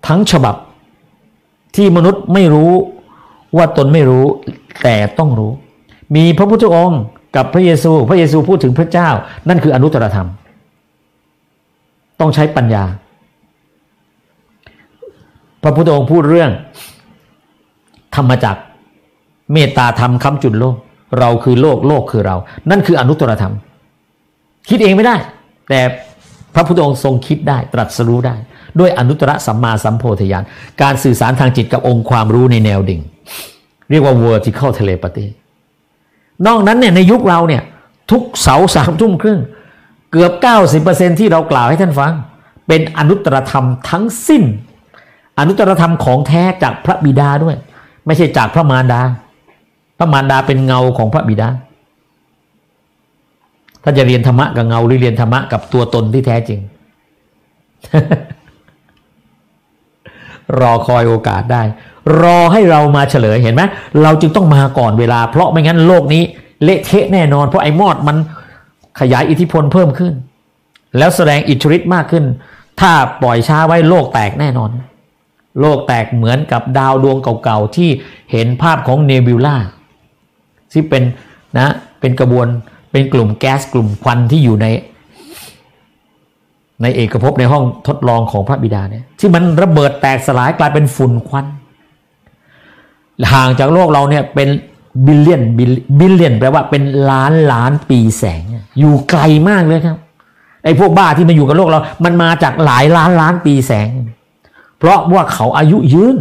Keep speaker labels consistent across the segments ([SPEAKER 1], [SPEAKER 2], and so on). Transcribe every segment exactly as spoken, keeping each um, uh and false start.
[SPEAKER 1] ทั้งฉบับที่มนุษย์ไม่รู้ว่าตนไม่รู้แต่ต้องรู้มีพระพุทธองค์กับพระเยซูพระเยซูพูดถึงพระเจ้านั่นคืออนุตตรธรรมต้องใช้ปัญญาพระพุทธองค์พูดเรื่องธรรมจักรเมตตาธรรมค้ำจุนโลกเราคือโลกโลกคือเรานั่นคืออนุตตรธรรมคิดเองไม่ได้แต่พระพุทธองค์ทรงคิดได้ตรัสรู้ได้ด้วยอนุตตรสัมมาสัมโพธิญาณการสื่อสารทางจิตกับองค์ความรู้ในแนวดิ่งเรียกว่า vertical telepathy นอกนั้นเนี่ยในยุคเราเนี่ยทุกเสาร์สามทุ่มครึ่งเกือบ เก้าสิบเปอร์เซ็นต์ ที่เรากล่าวให้ท่านฟังเป็นอนุตตรธรรมทั้งสิ้นอนุตตรธรรมของแท้จากพระบิดาด้วยไม่ใช่จากพระมารดาพระมารดาเป็นเงาของพระบิดาถ้าจะเรียนธรรมะกับเงาหรือเรียนธรรมะกับตัวตนที่แท้จริง รอคอยโอกาสได้รอให้เรามาเฉลยเห็นไหมเราจึงต้องมาก่อนเวลาเพราะไม่งั้นโลกนี้เละเทะแน่นอนเพราะไอ้มอดมันขยายอิทธิพลเพิ่มขึ้นแล้วแสดงอิทธิฤทธิ์มากขึ้นถ้าปล่อยช้าไว้โลกแตกแน่นอนโลกแตกเหมือนกับดาวดวงเก่าๆที่เห็นภาพของเนบิวลาที่เป็นนะเป็นกระบวนเป็นกลุ่มแก๊สกลุ่มควันที่อยู่ในในเอกภพในห้องทดลองของพระบิดาเนี่ยที่มันระเบิดแตกสลายกลายเป็นฝุ่นควันห่างจากโลกเราเนี่ยเป็นบิลเลียนบิลเลียนแปลว่าเป็นล้านล้านปีแสงอยู่ไกลมากเลยครับไอ้พวกบ้าที่มาอยู่กับโลกเรามันมาจากหลายล้านล้านปีแสงเพราะว่าเขาอายุยืน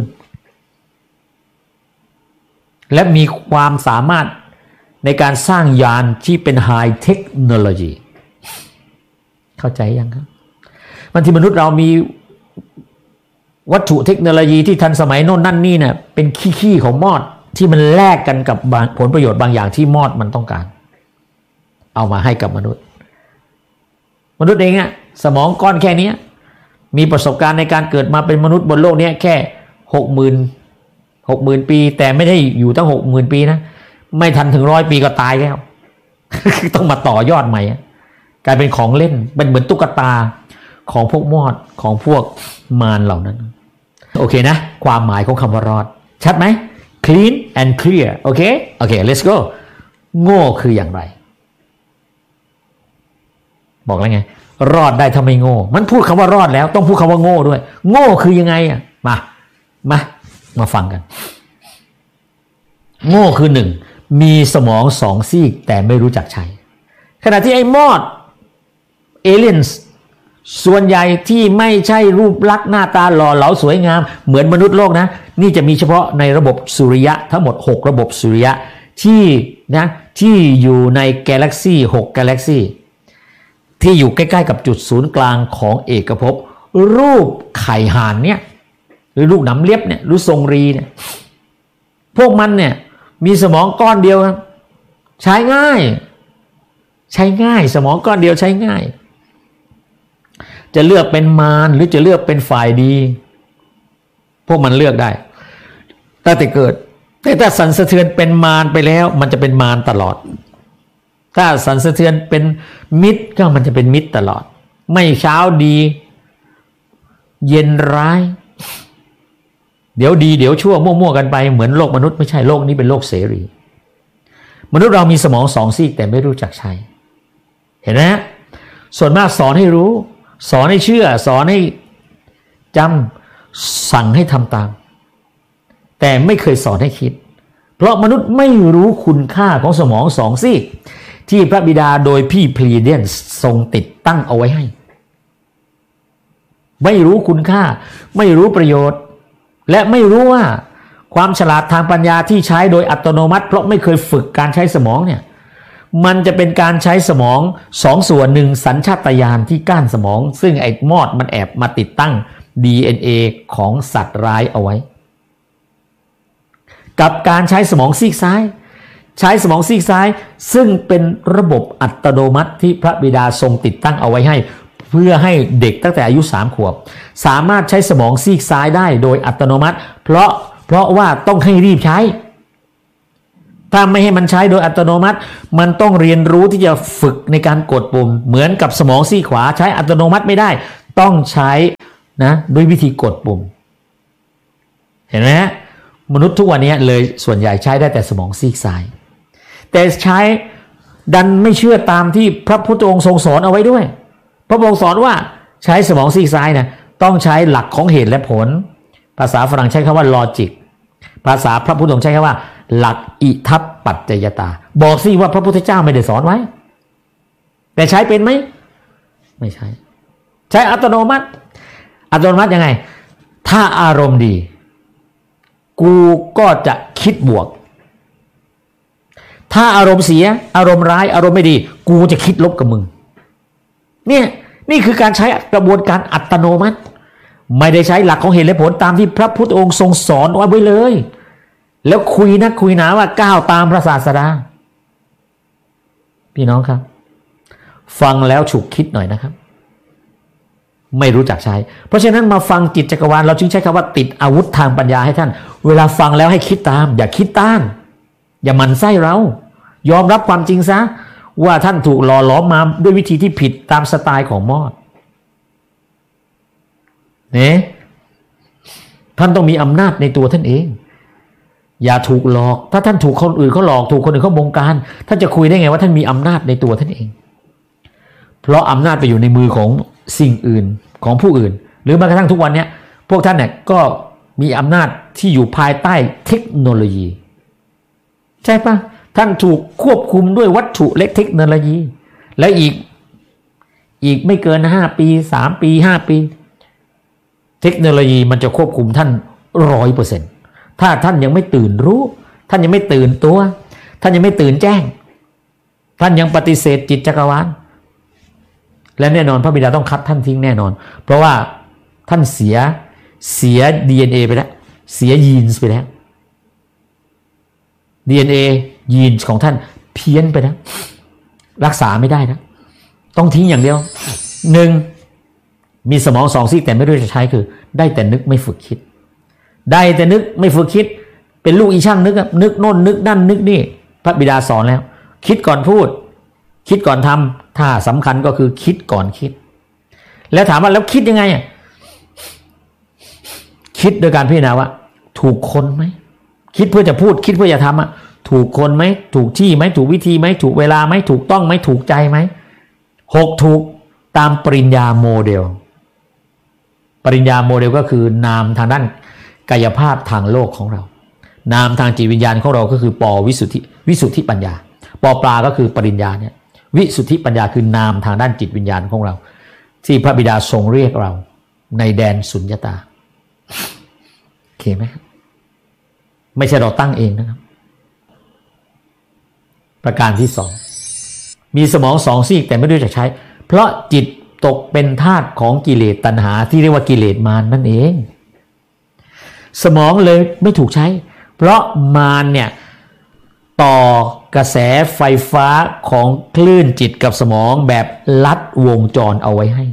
[SPEAKER 1] และมีความสามารถในการสร้างยานที่เป็นไฮเทคโนโลยีเข้าใจยังครับบางทีมนุษย์เรามีวัตถุเทคโนโลยีที่ทันสมัยโน่นนั่นนี่เนี่ยเป็นขี้ๆของมอดที่มันแลกกันกับผลประโยชน์บางอย่างที่มอดมันต้องการเอามาให้กับมนุษย์มนุษย์เองอะสมองก้อนแค่นี้มีประสบการณ์ในการเกิดมาเป็นมนุษย์บนโลกนี้แค่หกหมื่นหกหมื่นปีแต่ไม่ได้อยู่ตั้งหกหมื่นปีนะไม่ทันถึงร้อยปีก็ตายแล้ว ต้องมาต่อยอดใหม่กลายเป็นของเล่นเป็นเหมือนตุ๊กตาของพวกมอดของพวกมารเหล่านั้นโอเคนะความหมายของคำว่ารอดชัดไหม clean and clear โอเคโอเค let's go โง่คืออย่างไรบอกแล้วไงรอดได้ถ้าไม่โง่มันพูดคำว่ารอดแล้วต้องพูดคำว่าโง่ด้วยโง่คือยังไงอ่ะมามามาฟังกันโง่คือหนึ่งมีสมองสองซีกแต่ไม่รู้จักใช้ขณะที่ไอ้มอดเอเลียนส่วนใหญ่ที่ไม่ใช่รูปลักษณ์หน้าตาหล่อเหลาสวยงามเหมือนมนุษย์โลกนะนี่จะมีเฉพาะในระบบสุริยะทั้งหมดหกระบบสุริยะที่นะที่อยู่ในกาแล็กซี่หกกาแล็กซี่ที่อยู่ใกล้ๆกับจุดศูนย์กลางของเอกภพรูปไข่ห่านเนี่ยหรือลูกหนำเลียบเนี่ยหรือทรงรีเนี่ยพวกมันเนี่ยมีสมองก้อนเดียวใช้ง่ายใช้ง่ายสมองก้อนเดียวใช้ง่ายจะเลือกเป็นมารหรือจะเลือกเป็นฝ่ายดีพวกมันเลือกได้ตั้งแต่เกิดแต่ถ้าสั่นสะเทือนเป็นมารไปแล้วมันจะเป็นมารตลอดถ้าสั่นสะเทือนเป็นมิตรก็มันจะเป็นมิตรตลอดไม่เช้าดีเย็นร้ายเดี๋ยวดีเดี๋ยวชั่วมั่วๆกันไปเหมือนโลกมนุษย์ไม่ใช่โลกนี้เป็นโลกเสรีมนุษย์เรามีสมองสองซีกแต่ไม่รู้จักใช้เห็นไหมฮะส่วนมากสอนให้รู้สอนให้เชื่อสอนให้จำสั่งให้ทำตามแต่ไม่เคยสอนให้คิดเพราะมนุษย์ไม่รู้คุณค่าของสมองสองซีกที่พระบิดาโดยพี่พลีเดียนทรงติดตั้งเอาไว้ให้ไม่รู้คุณค่าไม่รู้ประโยชน์และไม่รู้ว่าความฉลาดทางปัญญาที่ใช้โดยอัตโนมัติเพราะไม่เคยฝึกการใช้สมองเนี่ยมันจะเป็นการใช้สมองสองส่วนหนึ่งสัญชาตญาณที่ก้านสมองซึ่งไอ้มอดมันแอบมาติดตั้ง ดี เอ็น เอ ของสัตว์ร้ายเอาไว้กับการใช้สมองซีกซ้ายใช้สมองซีกซ้ายซึ่งเป็นระบบอัตโนมัติที่พระบิดาทรงติดตั้งเอาไว้ให้เพื่อให้เด็กตั้งแต่อายุสามขวบสามารถใช้สมองซีกซ้ายได้โดยอัตโนมัติเพราะเพราะว่าต้องให้รีบใช้ถ้าไม่ให้มันใช้โดยอัตโนมัติมันต้องเรียนรู้ที่จะฝึกในการกดปุ่มเหมือนกับสมองซีกขวาใช้อัตโนมัติไม่ได้ต้องใช้นะด้วยวิธีกดปุ่มเห็นไหมฮะมนุษย์ทุกวันนี้เลยส่วนใหญ่ใช้ได้แต่สมองซีกซ้ายแต่ใช้ดันไม่เชื่อตามที่พระพุทธองค์ทรงสอนเอาไว้ด้วยพระองค์สอนว่าใช้สมองซีกซ้ายนะต้องใช้หลักของเหตุและผลภาษาฝรั่งใช้คำว่า logic ภาษาพระพุทธองค์ใช้คำว่าหลักอิทัปปัจจยตาบอกสิว่าพระพุทธเจ้าไม่ได้สอนไว้แต่ใช้เป็นไหมไม่ใช่ใช้อัตโนมัติอัตโนมัติยังไงถ้าอารมณ์ดีกูก็จะคิดบวกถ้าอารมณ์เสียอารมณ์ร้ายอารมณ์ไม่ดีกูจะคิดลบกับมึงเนี่ยนี่คือการใช้กระบวนการอัตโนมัติไม่ได้ใช้หลักของเหตุและผลตามที่พระพุทธองค์ทรงสอนไว้เลยแล้วคุยนักคุยหนาว่าก้าวตามพระศาสดาพี่น้องครับฟังแล้วฉุกคิดหน่อยนะครับไม่รู้จักใช้เพราะฉะนั้นมาฟังจิตจักรวาลเราจึงใช้คำว่าติดอาวุธทางปัญญาให้ท่านเวลาฟังแล้วให้คิดตามอย่าคิดต้านอย่าหมั่นไส้เรายอมรับความจริงซะว่าท่านถูกหล่อหลอมมาด้วยวิธีที่ผิดตามสไตล์ของมอดเนี่ยท่านต้องมีอำนาจในตัวท่านเองอย่าถูกหลอกถ้าท่านถูกคนอื่นเขาหลอกถูกคนอื่นเขาบงการท่านจะคุยได้ไงว่าท่านมีอำนาจในตัวท่านเองเพราะอำนาจไปอยู่ในมือของสิ่งอื่นของผู้อื่นหรือแม้กระทั่งทุกวันนี้พวกท่านเนี่ยก็มีอำนาจที่อยู่ภายใต้เทคโนโลยีใช่ปะท่านถูกควบคุมด้วยวัตถุและเทคโนโลยีและอีกอีกไม่เกินห้าปีสามปีห้าปีเทคโนโลยีมันจะควบคุมท่านร้อยเปอร์เซ็นต์ถ้าท่านยังไม่ตื่นรู้ท่านยังไม่ตื่นตัวท่านยังไม่ตื่นแจ้งท่านยังปฏิเสธจิตจักรวาลและแน่นอนพระบิดาต้องคัดท่านทิ้งแน่นอนเพราะว่าท่านเสียเสีย ดี เอ็น เอ ไปแล้วเสียยีนส์ไปแล้ว ดี เอ็น เอ ยีนส์ของท่านเพี้ยนไปแล้วรักษาไม่ได้นะต้องทิ้งอย่างเดียวหนึ่งมีสมองสองซีกแต่ไม่รู้จะใช้คือได้แต่นึกไม่ฝึกคิดได้แต่นึกไม่ฝึกคิดเป็นลูกอีช่างนึกนึกโน่นนึกนั่นนึกนี่พระบิดาสอนแล้วคิดก่อนพูดคิดก่อนทำถ้าสำคัญก็คือคิดก่อนคิดแล้วถามว่าแล้วคิดยังไงอ่ะคิดโดยการพิจารณาว่าถูกคนไหมคิดเพื่อจะพูดคิดเพื่อจะทำอ่ะถูกคนไหมถูกที่ไหมถูกวิธีไหมถูกเวลาไหมถูกต้องไหมถูกใจไหมหกถูกตามปริญญาโมเดลปริญญาโมเดลก็คือนามทางด้านกายภาพทางโลกของเรานามทางจิตวิญญาณของเราก็คือปวิสุทธิวิสุทธิปัญญาปปลาก็คือปริญญาเนี่ยวิสุทธิปัญญาคือนามทางด้านจิตวิญญาณของเราที่พระบิดาทรงเรียกเราในแดนสุญญตาโอเคไหมไม่ใช่เราตั้งเองนะครับประการที่สองมีสมองสองซีกแต่ไม่รู้จักใช้เพราะจิตตกเป็นทาสของกิเลสตัณหาที่เรียกว่ากิเลสมารนั่นเองสมองเลยไม่ถูกใช้เพราะมารเนี่ยต่อกระแสไฟฟ้าของคลื่นจิตกับสมองแบบลัดวงจรเอาไว้ให้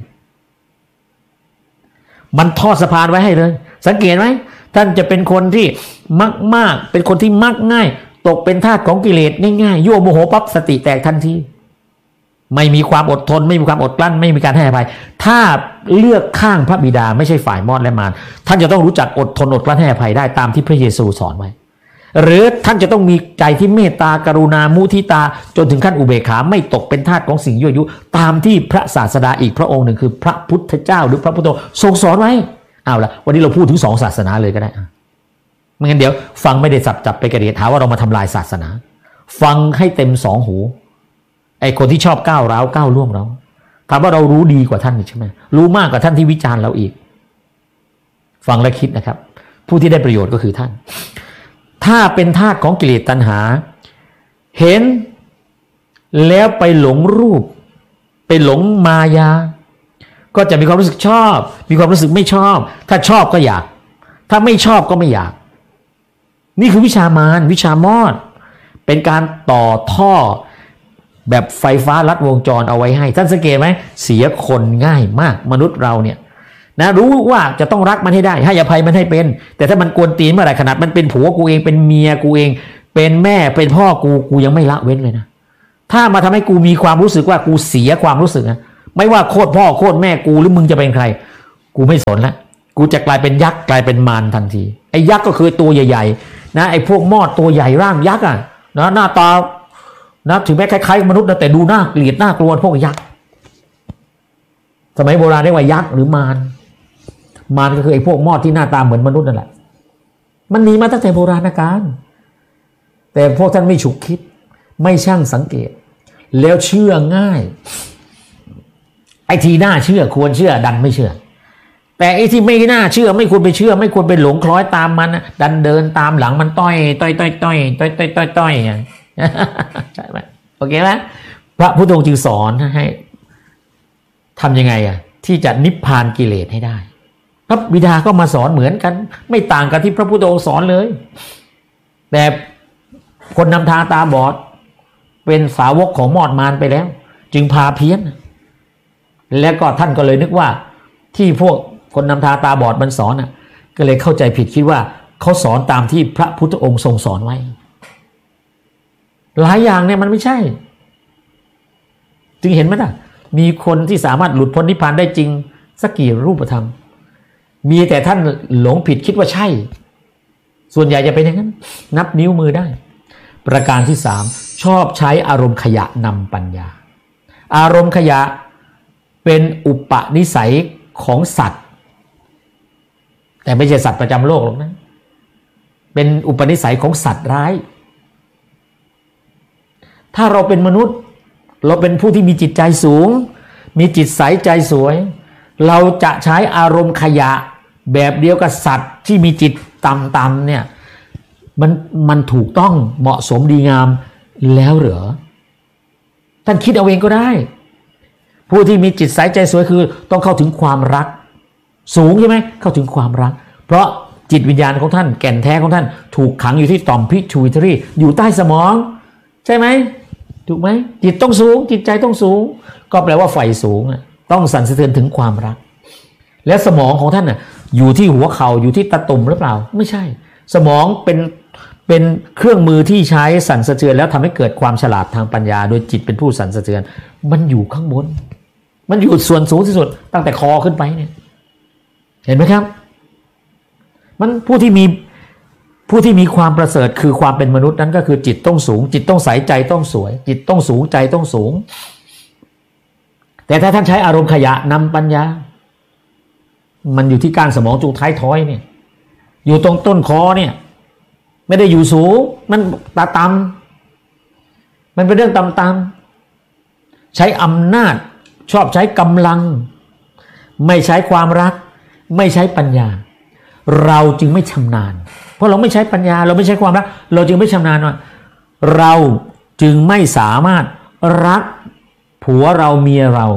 [SPEAKER 1] มันทอดสะพานไว้ให้เลยสังเกตไหมท่านจะเป็นคนที่มักมากเป็นคนที่มักง่ายตกเป็นทาสของกิเลสง่ายๆยั่วโมโหปั๊บสติแตกทันทีไม่มีความอดทนไม่มีความอดกลั้นไม่มีการให้อภัยถ้าเลือกข้างพระบิดาไม่ใช่ฝ่ายมอดและมารท่านจะต้องรู้จักอดทนอดกลั้นให้อภัยได้ตามที่พระเยซูสอนไว้หรือท่านจะต้องมีใจที่เมตตากรุณามุทิตาจนถึงขั้นอุเบกขาไม่ตกเป็นทาสของสิ่งยั่วยุตามที่พระศาสดาอีกพระองค์หนึ่งคือพระพุทธเจ้าหรือพระพุทธองค์ทรงสอนไว้เอาละวันนี้เราพูดถึงสองศาสนาเลยก็ได้ไม่งั้นเดี๋ยวฟังไม่ได้สับจับไปกระเดียดหาว่าเรามาทำลายศาสนาฟังให้เต็มสองหูไอ้คนที่ชอบก้าวร้าวก้าวล่วงเราถามว่าเรารู้ดีกว่าท่านใช่ไหมรู้มากกว่าท่านที่วิจารณ์เราอีกฟังและคิดนะครับผู้ที่ได้ประโยชน์ก็คือท่านถ้าเป็นทาสของกิเลสตัณหาเห็นแล้วไปหลงรูปไปหลงมายาก็จะมีความรู้สึกชอบมีความรู้สึกไม่ชอบถ้าชอบก็อยากถ้าไม่ชอบก็ไม่อยากนี่คือวิชามารวิชามอดเป็นการต่อท่อแบบไฟฟ้าลัดวงจรเอาไว้ให้ท่านสังเกตไหมเสียคนง่ายมากมนุษย์เราเนี่ยนะรู้ว่าจะต้องรักมันให้ได้ให้อภัยมันให้เป็นแต่ถ้ามันกวนตีนเมื่อไหร่ขนาดมันเป็นผัวกูเองเป็นเมียกูเองเป็นแม่เป็นพ่อกูกูยังไม่ละเว้นเลยนะถ้ามาทำให้กูมีความรู้สึกว่ากูเสียความรู้สึกนะไม่ว่าโคตรพ่อโคตรแม่กูหรือมึงจะเป็นใครกูไม่สนละกูจะกลายเป็นยักษ์กลายเป็นมารทันทีไอ้ยักษ์ก็คือตัวใหญ่ๆนะไอ้พวกมอดตัวใหญ่ร่างยักษ์อ่ะนะหน้าตานะถึงแม้คล้ายๆมนุษย์นะแต่ดูน่าเกลียดน่ากลัวพวกยักษ์สมัยโบราณเรียกว่ายักษ์หรือมารมารก็คือไอ้พวกมอดที่หน้าตาเหมือนมนุษย์นั่นแหละมันมีมาตั้งแต่โบราณกาลแต่พวกท่านไม่ฉุกคิดไม่ช่างสังเกตแล้วเชื่อง่ายไอ้ที่น่าเชื่อควรเชื่อดันไม่เชื่อแต่ไอ้ที่ไม่น่าเชื่อไม่ควรไปเชื่อไม่ควรไปหลงคล้อยตามมันดันเดินตามหลังมันต้อยต้อยต้อยต้อยต้อยต้อยต้อยต้อยใช่ไหมโอเคไหมพระพุทธองค์จึงสอนให้ทำยังไงอ่ะที่จะนิพพานกิเลสให้ได้พระบิดาก็มาสอนเหมือนกันไม่ต่างกับที่พระพุทธองค์สอนเลยแต่คนนำทางตาบอดเป็นสาวกของมอดมารไปแล้วจึงพาเพี้ยนแล้วก็ท่านก็เลยนึกว่าที่พวกคนนำทางตาบอดมันสอนอ่ะก็เลยเข้าใจผิดคิดว่าเขาสอนตามที่พระพุทธองค์ทรงสอนไว้หลายอย่างเนี่ยมันไม่ใช่จึงเห็นไหมล่ะมีคนที่สามารถหลุดพ้นนิพพานได้จริงสักกี่รูปธรรมมีแต่ท่านหลงผิดคิดว่าใช่ส่วนใหญ่จะเป็นอย่างนั้นนับนิ้วมือได้ประการที่สามชอบใช้อารมณ์ขยะนำปัญญาอารมณ์ขยะเป็นอุปนิสัยของสัตว์แต่ไม่ใช่สัตว์ประจำโลกหรอกนะเป็นอุปนิสัยของสัตว์ร้ายถ้าเราเป็นมนุษย์เราเป็นผู้ที่มีจิตใจสูงมีจิตใสใจสวยเราจะใช้อารมณ์ขยะแบบเดียวกับสัตว์ที่มีจิตต่ำๆเนี่ยมันมันถูกต้องเหมาะสมดีงามแล้วเหรอท่านคิดเอาเองก็ได้ผู้ที่มีจิตใสใจสวยคือต้องเข้าถึงความรักสูงใช่ไหมเข้าถึงความรักเพราะจิตวิญญาณของท่านแก่นแท้ของท่านถูกขังอยู่ที่ต่อมพิทูอิทรีอยู่ใต้สมองใช่ไหมถูกไหมจิตต้องสูงจิตใจต้องสูงก็แปลว่าไฟสูงต้องสั่นสะเทือนถึงความรักและสมองของท่านน่ะอยู่ที่หัวเข่าอยู่ที่ตะตุ่มหรือเปล่าไม่ใช่สมองเป็นเป็นเครื่องมือที่ใช้สั่นสะเทือนแล้วทำให้เกิดความฉลาดทางปัญญาโดยจิตเป็นผู้สั่นสะเทือนมันอยู่ข้างบนมันอยู่ส่วนสูงที่สุดตั้งแต่คอขึ้นไปเนี่ยเห็นไหมครับมันผู้ที่มีผู้ที่มีความประเสริฐคือความเป็นมนุษย์นั้นก็คือจิตต้องสูงจิตต้องใสใจต้องสวยจิตต้องสูงใจต้องสูงแต่ถ้าท่านใช้อารมณ์ขยะนำปัญญามันอยู่ที่ก้านสมองจุท้ายทอยเนี่ยอยู่ตรงต้นคอเนี่ยไม่ได้อยู่สูงมันตาต่ำมันเป็นเรื่องต่ำๆใช้อำนาจชอบใช้กำลังไม่ใช้ความรักไม่ใช้ปัญญาเราจึงไม่ชำนาญเพราะเราไม่ใช้ปัญญาเราไม่ใช้ความรักเราจึงไม่ชำนาญว่าเราจึงไม่สามารถรักผัวเราเมียเรา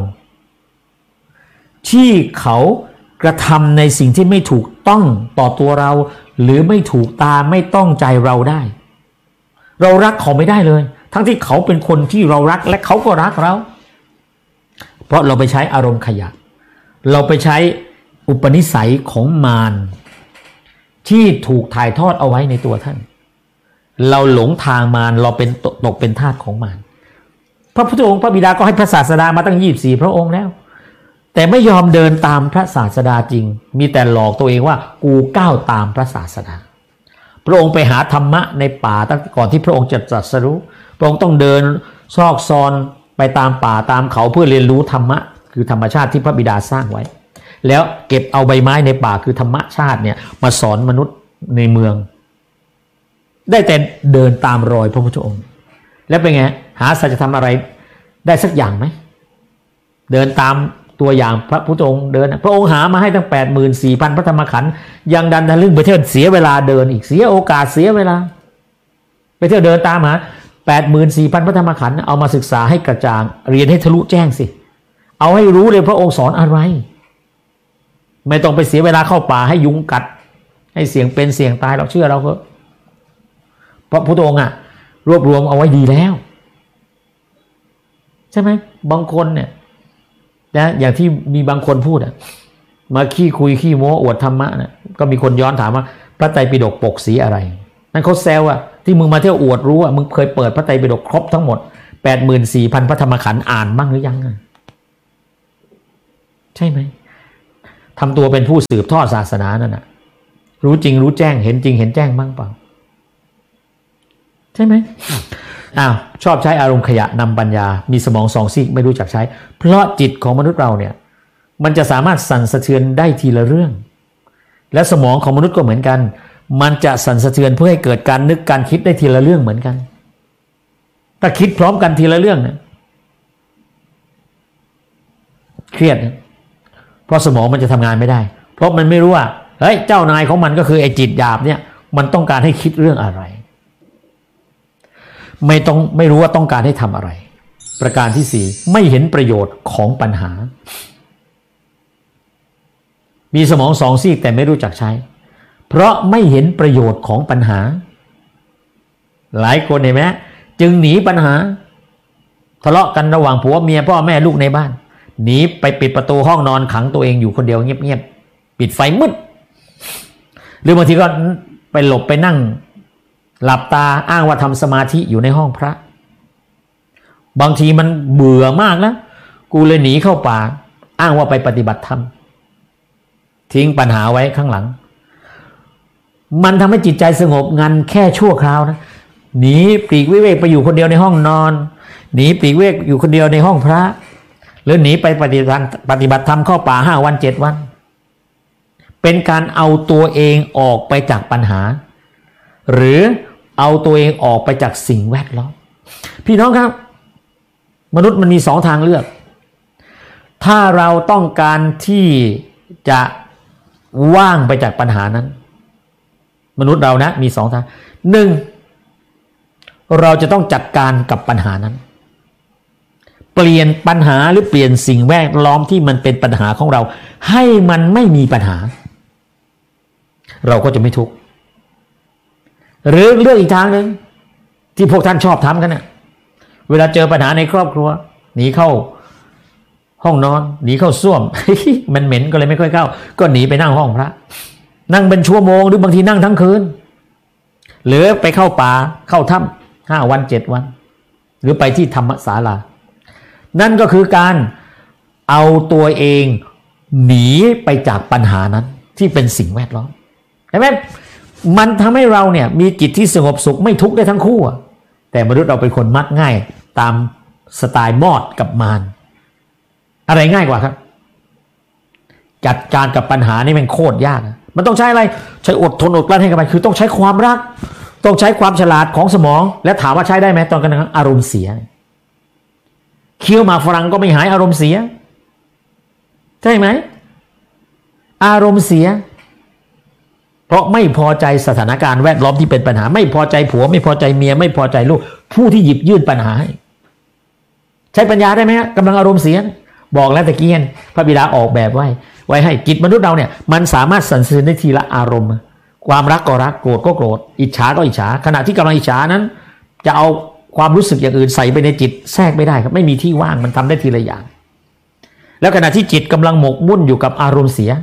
[SPEAKER 1] ที่เขากระทำในสิ่งที่ไม่ถูกต้องต่อตัวเราหรือไม่ถูกตาไม่ต้องใจเราได้เรารักเขาไม่ได้เลยทั้งที่เขาเป็นคนที่เรารักและเขาก็รักเราเพราะเราไปใช้อารมณ์ขยะเราไปใช้อุปนิสัยของมารที่ถูกถ่ายทอดเอาไว้ในตัวท่านเราหลงทางมารเราเป็นตกเป็นทาสของมารพระพุทธองค์พระบิดาก็ให้พระศาสดามาตั้งยี่สิบสี่พระองค์แล้วแต่ไม่ยอมเดินตามพระศาสดาจริงมีแต่หลอกตัวเองว่ากูก้าวตามพระศาสดาพระองค์ไปหาธรรมะในป่าตั้งก่อนที่พระองค์จะตรัสรู้พระองค์ต้องเดินซอกซอนไปตามป่าตามเขาเพื่อเรียนรู้ธรรมะคือธรรมชาติที่พระบิดาสร้างไว้แล้วเก็บเอาใบไม้ในป่าคือธรรมชาติเนี่ยมาสอนมนุษย์ในเมืองได้แต่เดินตามรอยพระพุทธองค์แล้วเป็นไงหาสัจธรรมอะไรได้สักอย่างไหมเดินตามตัวอย่างพระพุทธองค์เดินพระองค์หามาให้ตั้ง แปดหมื่นสี่พัน พระธรรมขันธ์ยังดันทะลึ่งไปเที่ยวเสียเวลาเดินอีกเสียโอกาสเสียเวลาไปเที่ยวเดินตามหา แปดหมื่นสี่พัน พระธรรมขันธ์เอามาศึกษาให้กระจ่างเรียนให้ทะลุแจ้งสิเอาให้รู้เลยพระองค์สอนอะไรไม่ต้องไปเสียเวลาเข้าป่าให้ยุงกัดให้เสี่ยงเป็นเสี่ยงตายเราเชื่อเราเถอะเพราะพระพุทธองค์อะรวบรวมเอาไว้ดีแล้วใช่ไหมบางคนเนี่ยนะอย่างที่มีบางคนพูดอะมาขี้คุยขี้โม้อวดธรรมะนะก็มีคนย้อนถามว่าพระไตรปิฎกปกสีอะไรนั่นเขาแซวอะที่มึงมาเที่ยวอวดรู้อะมึงเคยเปิดพระไตรปิฎกครบทั้งหมด แปดหมื่นสี่พัน พระธรรมขันธ์อ่านบ้างหรือยังอะใช่ไหมทำตัวเป็นผู้สืบทอดศาสนานั่นนะรู้จริงรู้แจ้งเห็นจริงเห็นแจ้งบ้างเปล่าใช่ไหมอ้าวชอบใช้อารมณ์ขยะนำปัญญามีสมองสองซีกไม่รู้จักใช้เพราะจิตของมนุษย์เราเนี่ยมันจะสามารถสั่นสะเทือนได้ทีละเรื่องและสมองของมนุษย์ก็เหมือนกันมันจะสั่นสะเทือนเพื่อให้เกิดการนึกการคิดได้ทีละเรื่องเหมือนกันถ้าคิดพร้อมกันทีละเรื่องเนี่ยเครียดนะเพราะสมองมันจะทำงานไม่ได้เพราะมันไม่รู้ว่าเฮ้ยเจ้านายของมันก็คือไอ้จิตหยาบเนี่ยมันต้องการให้คิดเรื่องอะไรไม่ต้องไม่รู้ว่าต้องการให้ทำอะไรประการที่สี่ไม่เห็นประโยชน์ของปัญหามีสมองสองซีกแต่ไม่รู้จักใช้เพราะไม่เห็นประโยชน์ของปัญหาหลายคนเห็นไหมจึงหนีปัญหาทะเลาะกันระหว่างผัวเมียพ่อแม่ลูกในบ้านหนีไปปิดประตูห้องนอนขังตัวเองอยู่คนเดียวเงียบๆปิดไฟมืดหรือบางทีก็ไปหลบไปนั่งหลับตาอ้างว่าทำสมาธิอยู่ในห้องพระบางทีมันเบื่อมากนะกูเลยหนีเข้าป่าอ้างว่าไปปฏิบัติธรรมทิ้งปัญหาไว้ข้างหลังมันทำให้จิตใจสงบงันแค่ชั่วคราวนะหนีปลีกวิเวกไปอยู่คนเดียวในห้องนอนหนีปลีกวิเวกอยู่คนเดียวในห้องพระหรือหนีไปปฏิบัติปฏิบัติธรรมเข้าป่าห้าวันเจ็ดวันเป็นการเอาตัวเองออกไปจากปัญหาหรือเอาตัวเองออกไปจากสิ่งแวดล้อมพี่น้องครับมนุษย์มันมีสองทางเลือกถ้าเราต้องการที่จะว่างไปจากปัญหานั้นมนุษย์เรานะมีสองทางหนึ่งเราจะต้องจัดการกับปัญหานั้นเปลี่ยนปัญหาหรือเปลี่ยนสิ่งแวดล้อมที่มันเป็นปัญหาของเราให้มันไม่มีปัญหาเราก็จะไม่ทุกข์หรือเลือกอีกทางหนึ่งที่พวกท่านชอบทำกันนะเวลาเจอปัญหาในครอบครัวหนีเข้าห้องนอนหนีเข้าส้วม มันเหม็นก็เลยไม่ค่อยเข้าก็หนีไปนั่งห้องพระนั่งเป็นชั่วโมงหรือบางทีนั่งทั้งคืนหรือไปเข้าป่าเข้าถ้ำห้าวันเจ็ดวันหรือไปที่ธรรมศาลานั่นก็คือการเอาตัวเองหนีไปจากปัญหานั้นที่เป็นสิ่งแวดล้อมใช่ไหมมันทำให้เราเนี่ยมีจิตที่สงบสุขไม่ทุกข์ได้ทั้งคู่แต่มนุษย์เราเป็นคนมักง่ายตามสไตล์มอดกับมารอะไรง่ายกว่าครับจัดการกับปัญหานี่มันโคตรยากมันต้องใช้อะไรใช้อดทนอดกลั้นให้กับมันคือต้องใช้ความรักต้องใช้ความฉลาดของสมองและถามว่าใช้ได้ไหมตอนกันอารมณ์เสียเคี้ยวหมากฝรั่งก็ไม่หายอารมณ์เสียใช่ไหมอารมณ์เสียเพราะไม่พอใจสถานการณ์แวดล้อมที่เป็นปัญหาไม่พอใจผัวไม่พอใจเมียไม่พอใจลูกผู้ที่หยิบยื่นปัญหาใช้ปัญญาได้ไหมกำลังอารมณ์เสียบอกแล้วตะกี้พระบิดาออกแบบไว้ไว้ให้จิตมนุษย์เราเนี่ยมันสามารถสั่นสะเทือนได้ทีละอารมณ์ความรักก็รักโกรธก็โกรธอิจฉาก็อิจฉาขณะที่กำลังอิจฉานั้นจะเอาความรู้สึกอย่างอื่นใส่ไปในจิตแทรกไม่ได้ครับไม่มีที่ว่างมันทำได้ทีละอย่างแล้วขณะที่จิตกำลังหมกมุ่นอยู่กับอารมณ์เสีย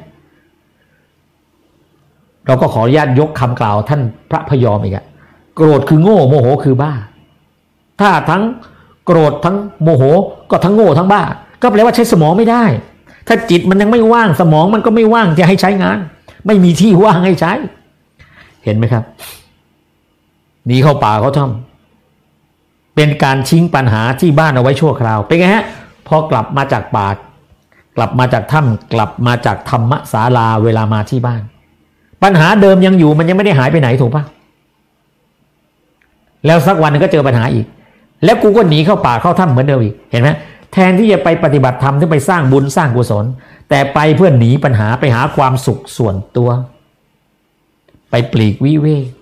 [SPEAKER 1] เราก็ขออนุญาตยกคำกล่าวท่านพระพยอมอีกอะโกรธคือโง่โมโหคือบ้าถ้าทั้งโกรธทั้งโมโหก็ทั้งโง่ทั้งบ้าก็แปลว่าใช้สมองไม่ได้ถ้าจิตมันยังไม่ว่างสมองมันก็ไม่ว่างจะให้ใช้งานไม่มีที่ว่างให้ใช้เห็นไหมครับหนีเข้าป่าเขาทำเป็นการทิ้งปัญหาที่บ้านเอาไว้ชั่วคราวเป็นไงฮะพอกลับมาจากป่ากลับมาจากถ้ำกลับมาจากธรรมศาลาเวลามาที่บ้านปัญหาเดิมยังอยู่มันยังไม่ได้หายไปไหนถูกปะแล้วสักวันนึงก็เจอปัญหาอีกแล้วกูก็หนีเข้าป่าเข้าถ้ำเหมือนเดิมอีกเห็นไหมแทนที่จะไปปฏิบัติธรรมที่ไปสร้างบุญสร้างกุศลแต่ไปเพื่อหนีปัญหาไปหาความสุขส่วนตัวไปปลีกวิเวก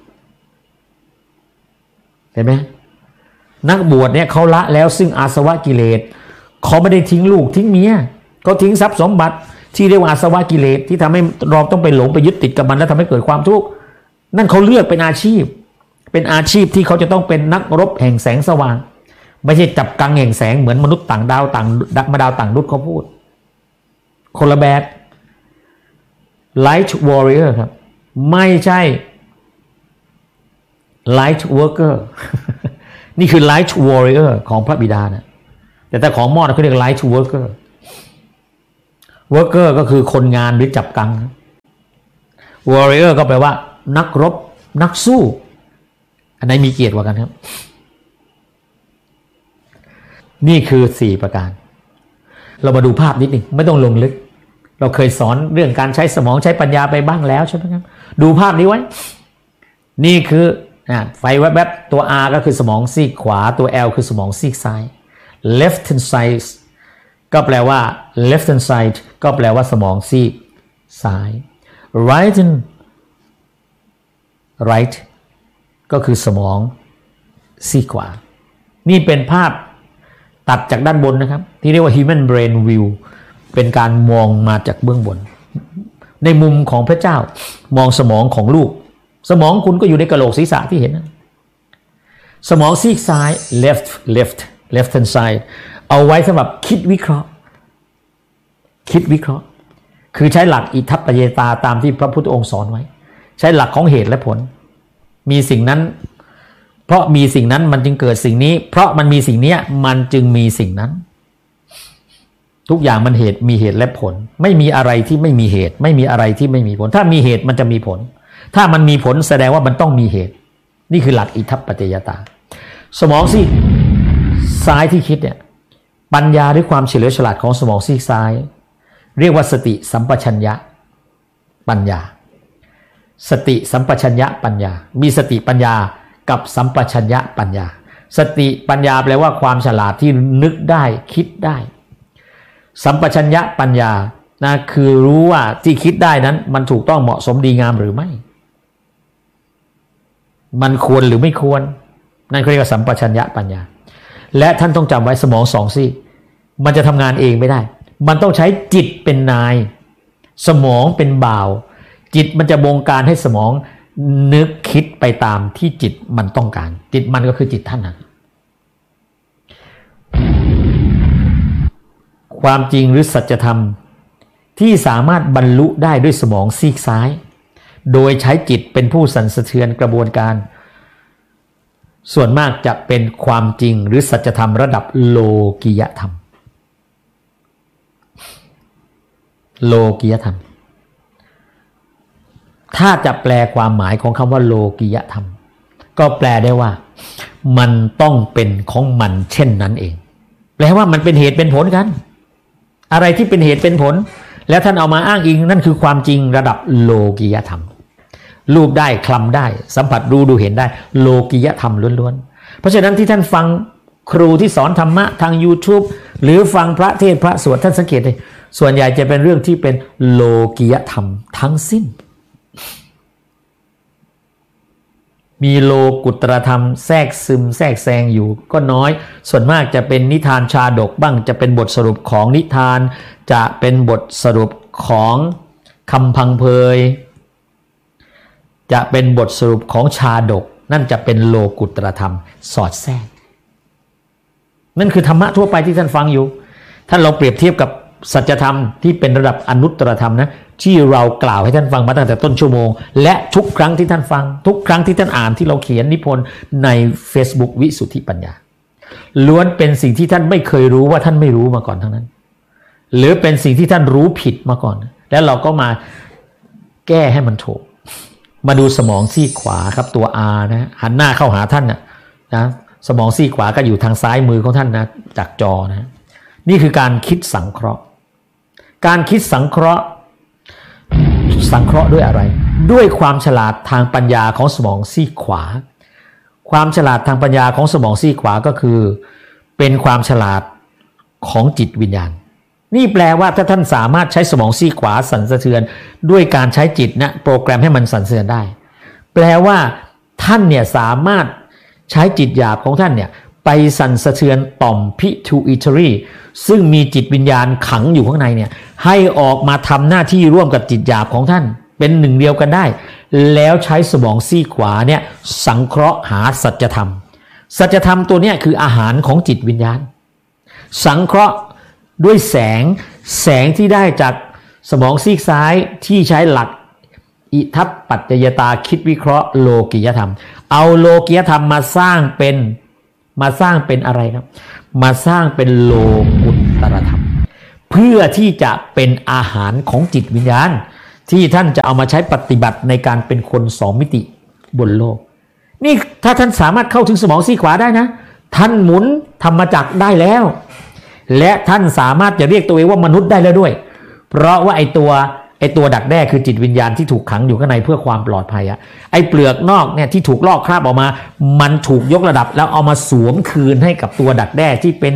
[SPEAKER 1] เห็นไหมนักบวชเนี่ยเขาละแล้วซึ่งอาสวะกิเลสเขาไม่ได้ทิ้งลูกทิ้งเมียเขาทิ้งทรัพย์สมบัติที่เรียกว่าอาสวะกิเลสที่ทำให้เราต้องไปหลงไปยึดติดกับมันแล้วทำให้เกิดความทุกข์นั่นเขาเลือกเป็นอาชีพเป็นอาชีพที่เขาจะต้องเป็นนักรบแห่งแสงสว่างไม่ใช่จับกังแห่งแสงเหมือนมนุษย์ต่างดาวต่างมาดาวต่างดุจเขาพูดคนละแบบ light warrior ครับไม่ใช่ light worker นี่คือ light warrior ของพระบิดานะแต่แต่ของมอดเขาเรียก light worker worker ก็คือคนงานหรือจับกัง warrior ก็แปลว่านักรบนักสู้อันไหนมีเกียรติกว่ากันครับนี่คือสี่ประการเรามาดูภาพนิดหนึ่งไม่ต้องลงลึกเราเคยสอนเรื่องการใช้สมองใช้ปัญญาไปบ้างแล้วใช่ไหมครับดูภาพนี้ไว้นี่คือไฟแวบๆตัว R ก็คือสมองซีกขวาตัว L คือสมองซีกซ้าย left hand side ก็แปลว่า left hand side ก็แปลว่าสมองซีกซ้าย right and right ก็คือสมองซีกขวานี่เป็นภาพตัดจากด้านบนนะครับที่เรียกว่า human brain view เป็นการมองมาจากเบื้องบนในมุมของพระเจ้ามองสมองของลูกสมองคุณก็อยู่ในกะโหลกศีรษะที่เห็นนะสมองซีกซ้าย left left left hand side เอาไว้สำหรับคิดวิเคราะห์คิดวิเคราะห์คือใช้หลักอิทัปปัจจยตาตามที่พระพุทธองค์สอนไว้ใช้หลักของเหตุและผลมีสิ่งนั้นเพราะมีสิ่งนั้นมันจึงเกิดสิ่งนี้เพราะมันมีสิ่งนี้มันจึงมีสิ่งนั้นทุกอย่างมันเหตุมีเหตุและผลไม่มีอะไรที่ไม่มีเหตุไม่มีอะไรที่ไม่มีผลถ้ามีเหตุมันจะมีผลถ้ามันมีผลแสดงว่ามันต้องมีเหตุนี่คือหลักอิทัปปัจจยตาสมองซีกซ้ายที่คิดเนี่ยปัญญาด้วยความเฉลียวฉลาดของสมองซีกซ้ายเรียกว่าสติสัมปชัญญะปัญญาสติสัมปชัญญะปัญญามีสติปัญญากับสัมปชัญญะปัญญาสติปัญญาแปลว่าความฉลาดที่นึกได้คิดได้สัมปชัญญะปัญญานะคือรู้ว่าที่คิดได้นั้นมันถูกต้องเหมาะสมดีงามหรือไม่มันควรหรือไม่ควรนั่นเรียกว่าสัมปชัญญะปัญญาและท่านต้องจำไว้สมองสองซี่มันจะทำงานเองไม่ได้มันต้องใช้จิตเป็นนายสมองเป็นบ่าวจิตมันจะบงการให้สมองนึกคิดไปตามที่จิตมันต้องการจิตมันก็คือจิตท่านนะความจริงหรือสัจธรรมที่สามารถบรรลุได้ด้วยสมองซีกซ้ายโดยใช้จิตเป็นผู้สั่นสะเทือนกระบวนการส่วนมากจะเป็นความจริงหรือสัจธรรมระดับโลกิยธรรมโลกิยธรรมถ้าจะแปลความหมายของคำว่าโลกิยธรรมก็แปลได้ว่ามันต้องเป็นของมันเช่นนั้นเองแปลว่ามันเป็นเหตุเป็นผลกันอะไรที่เป็นเหตุเป็นผลแล้วท่านเอามาอ้างอิงนั่นคือความจริงระดับโลกิยธรรมรูปได้คลำได้สัมผัสรู้ดูเห็นได้โลกิยธรรมล้วนๆเพราะฉะนั้นที่ท่านฟังครูที่สอนธรรมะทาง YouTube หรือฟังพระเทศน์พระสวดท่านสังเกตเลยส่วนใหญ่จะเป็นเรื่องที่เป็นโลกิยธรรมทั้งสิ้นมีโลกุตรธรรมแทรกซึมแทรกแซงอยู่ก็น้อยส่วนมากจะเป็นนิทานชาดกบ้างจะเป็นบทสรุปของนิทานจะเป็นบทสรุปของคำพังเพยจะเป็นบทสรุปของชาดกนั่นจะเป็นโลกุตรธรรมสอดแทรกนั่นคือธรรมะทั่วไปที่ท่านฟังอยู่ท่านเราเปรียบเทียบกับสัจธรรมที่เป็นระดับอนุตตรธรรมนะที่เรากล่าวให้ท่านฟังมาตั้งแต่ต้นชั่วโมงและทุกครั้งที่ท่านฟังทุกครั้งที่ท่านอ่านที่เราเขียนนิพนธ์ใน Facebook วิสุทธิปัญญาล้วนเป็นสิ่งที่ท่านไม่เคยรู้ว่าท่านไม่รู้มาก่อนทั้งนั้นหรือเป็นสิ่งที่ท่านรู้ผิดมาก่อนแล้วเราก็มาแก้ให้มันถูกมาดูสมองซีกขวาครับตัว R นะหันหน้าเข้าหาท่านนะนะสมองซีกขวาก็อยู่ทางซ้ายมือของท่านนะจากจอนะนี่คือการคิดสังเคราะห์การคิดสังเคราะห์สังเคราะห์ด้วยอะไรด้วยความฉลาดทางปัญญาของสมองซีกขวาความฉลาดทางปัญญาของสมองซีกขวาก็คือเป็นความฉลาดของจิตวิญญาณนี่แปลว่าถ้าท่านสามารถใช้สมองซีกขวาสั่นสะเทือนด้วยการใช้จิตนะโปรแกรมให้มันสั่นสะเทือนได้แปลว่าท่านเนี่ยสามารถใช้จิตหยาบของท่านเนี่ยไปสั่นสะเทือนต่อม pituitary ซึ่งมีจิตวิญญาณขังอยู่ข้างในเนี่ยให้ออกมาทำหน้าที่ร่วมกับจิตหยาบของท่านเป็นหนึ่งเดียวกันได้แล้วใช้สมองซีกขวาเนี่ยสังเคราะห์หาสัจธรรมสัจธรรมตัวเนี้ยคืออาหารของจิตวิญญาณสังเคราะห์ด้วยแสงแสงที่ได้จากสมองซีกซ้ายที่ใช้หลักอิทัปปัจจยตาคิดวิเคราะห์โลกิยธรรมเอาโลกิยธรรมมาสร้างเป็นมาสร้างเป็นอะไรครับมาสร้างเป็นโลกุตตรธรรมเพื่อที่จะเป็นอาหารของจิตวิญญาณที่ท่านจะเอามาใช้ปฏิบัติในการเป็นคนสองมิติบนโลกนี่ถ้าท่านสามารถเข้าถึงสมองซีกขวาได้นะท่านหมุนธรรมจักรได้แล้วและท่านสามารถจะเรียกตัวเองว่ามนุษย์ได้แล้วด้วยเพราะว่าไอตัวไอตัวดักแด้คือจิตวิญญาณที่ถูกขังอยู่ข้างในเพื่อความปลอดภัยอะไอเปลือกนอกเนี่ยที่ถูกลอกคราบออกมามันถูกยกระดับแล้วเอามาสวมคืนให้กับตัวดักแด้ที่เป็น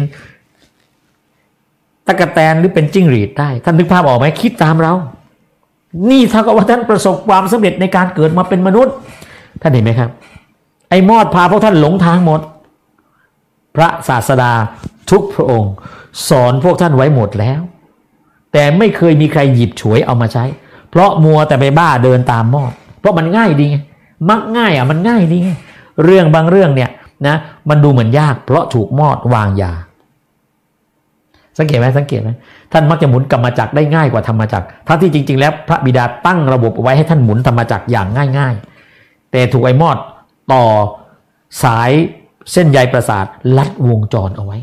[SPEAKER 1] ตะกแตนหรือเป็นจิ้งหรีดได้ท่านนึกภาพออกไหมคิดตามเรานี่เท่ากับว่าท่านประสบความสำเร็จในการเกิดมาเป็นมนุษย์ท่านเห็นไหมครับไอ้มอดพาพวกท่านหลงทางหมดพระศาสดาทุกพระองค์สอนพวกท่านไว้หมดแล้วแต่ไม่เคยมีใครหยิบฉวยเอามาใช้เพราะมัวแต่ไปบ้าเดินตามมอดเพราะมันง่ายดีไงมักง่ายอ่ะมันง่ายดีไงเรื่องบางเรื่องเนี่ยนะมันดูเหมือนยากเพราะถูกมอดวางยาสังเกตไหมสังเกตไหมท่านมักจะหมุนกรรมจักรได้ง่ายกว่าธรรมจักรทั้งที่จริงๆแล้วพระบิดาตั้งระบบไว้ให้ท่านหมุนธรรมจักรอย่างง่ายๆแต่ถูกไอ้มอดต่อสายเส้นใยประสาทลัดวงจรเอาไว้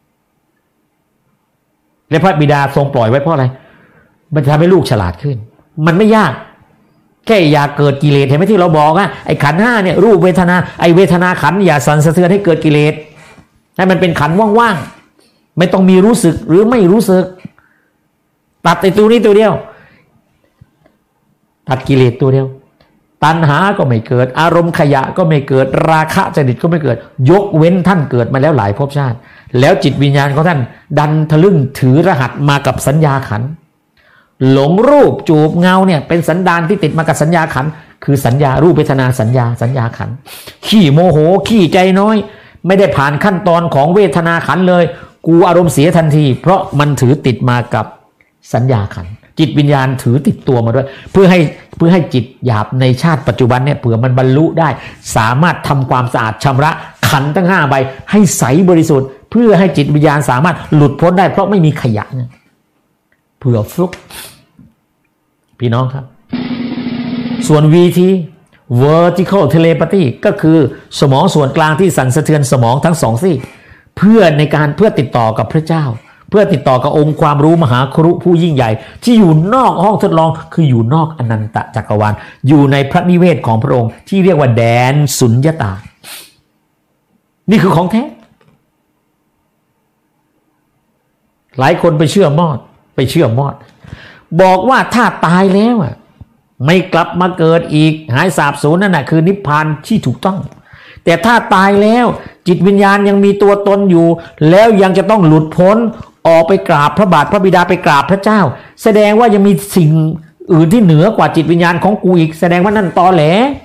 [SPEAKER 1] และพระบิดาทรงปล่อยไว้เพราะอะไรมันทำให้ลูกฉลาดขึ้นมันไม่ยากแค่อย่าเกิดกิเลสเห็นไหมที่เราบอกอะไอ้ขันธ์ห้าเนี่ยรูปเวทนาไอ้เวทนาขันธ์อย่าสั่นสะเทือนให้เกิดกิเลสให้มันเป็นขันธ์ว่างๆไม่ต้องมีรู้สึกหรือไม่รู้สึกตัดไอ้ตัวนี้ตัวเดียวตัดกิเลสตัวเดียวตัณหาก็ไม่เกิดอารมณ์ขยะก็ไม่เกิดราคะจริตก็ไม่เกิดยกเว้นท่านเกิดมาแล้วหลายภพชาติแล้วจิตวิญญาณของท่านดันทะลึ่งถือรหัสมากับสัญญาขันธ์หลงรูปจูบเงาเนี่ยเป็นสันดานที่ติดมากับสัญญาขันธ์คือสัญญารูปเวทนาสัญญาสัญญาขันธ์ขี้โมโหขี้ใจน้อยไม่ได้ผ่านขั้นตอนของเวทนาขันธ์เลยกูอารมณ์เสียทันทีเพราะมันถือติดมากับสัญญาขันธ์จิตวิญญาณถือติดตัวมาด้วยเพื่อให้เพื่อให้จิตหยาบในชาติปัจจุบันเนี่ยเผื่อมันบรรลุได้สามารถทำความสะอาดชำระขันธ์ทั้งห้าใบให้ใสบริสุทธิ์เพื่อให้จิตวิญญาณสามารถหลุดพ้นได้เพราะไม่มีขยะเนี่ยเผื่อฟลุกพี่น้องครับส่วน วี ที vertical telepathy ก็คือสมองส่วนกลางที่สั่นสะเทือนสมองทั้งสองซี่เพื่อในการเพื่อติดต่อกับพระเจ้าเพื่อติดต่อกับองค์ความรู้มหาครุผู้ยิ่งใหญ่ที่อยู่นอกห้องทดลองคืออยู่นอกอนันตจักรวาลอยู่ในพระนิเวศของพระองค์ที่เรียกว่าแดนสุญญตานี่คือของแท้หลายคนไปเชื่อมอดไปเชื่อมอดบอกว่าถ้าตายแล้วอ่ะไม่กลับมาเกิดอีกหายสาบสูญนั่นน่ะคือนิพพานที่ถูกต้องแต่ถ้าตายแล้วจิตวิญญาณยังมีตัวตนอยู่แล้วยังจะต้องหลุดพ้นออกไปกราบพระบาทพระบิดาไปกราบพระเจ้าแสดงว่ายังมีสิ่งอื่นที่เหนือกว่าจิตวิญญาณของกูอีกแสดงว่านั่นตอแหล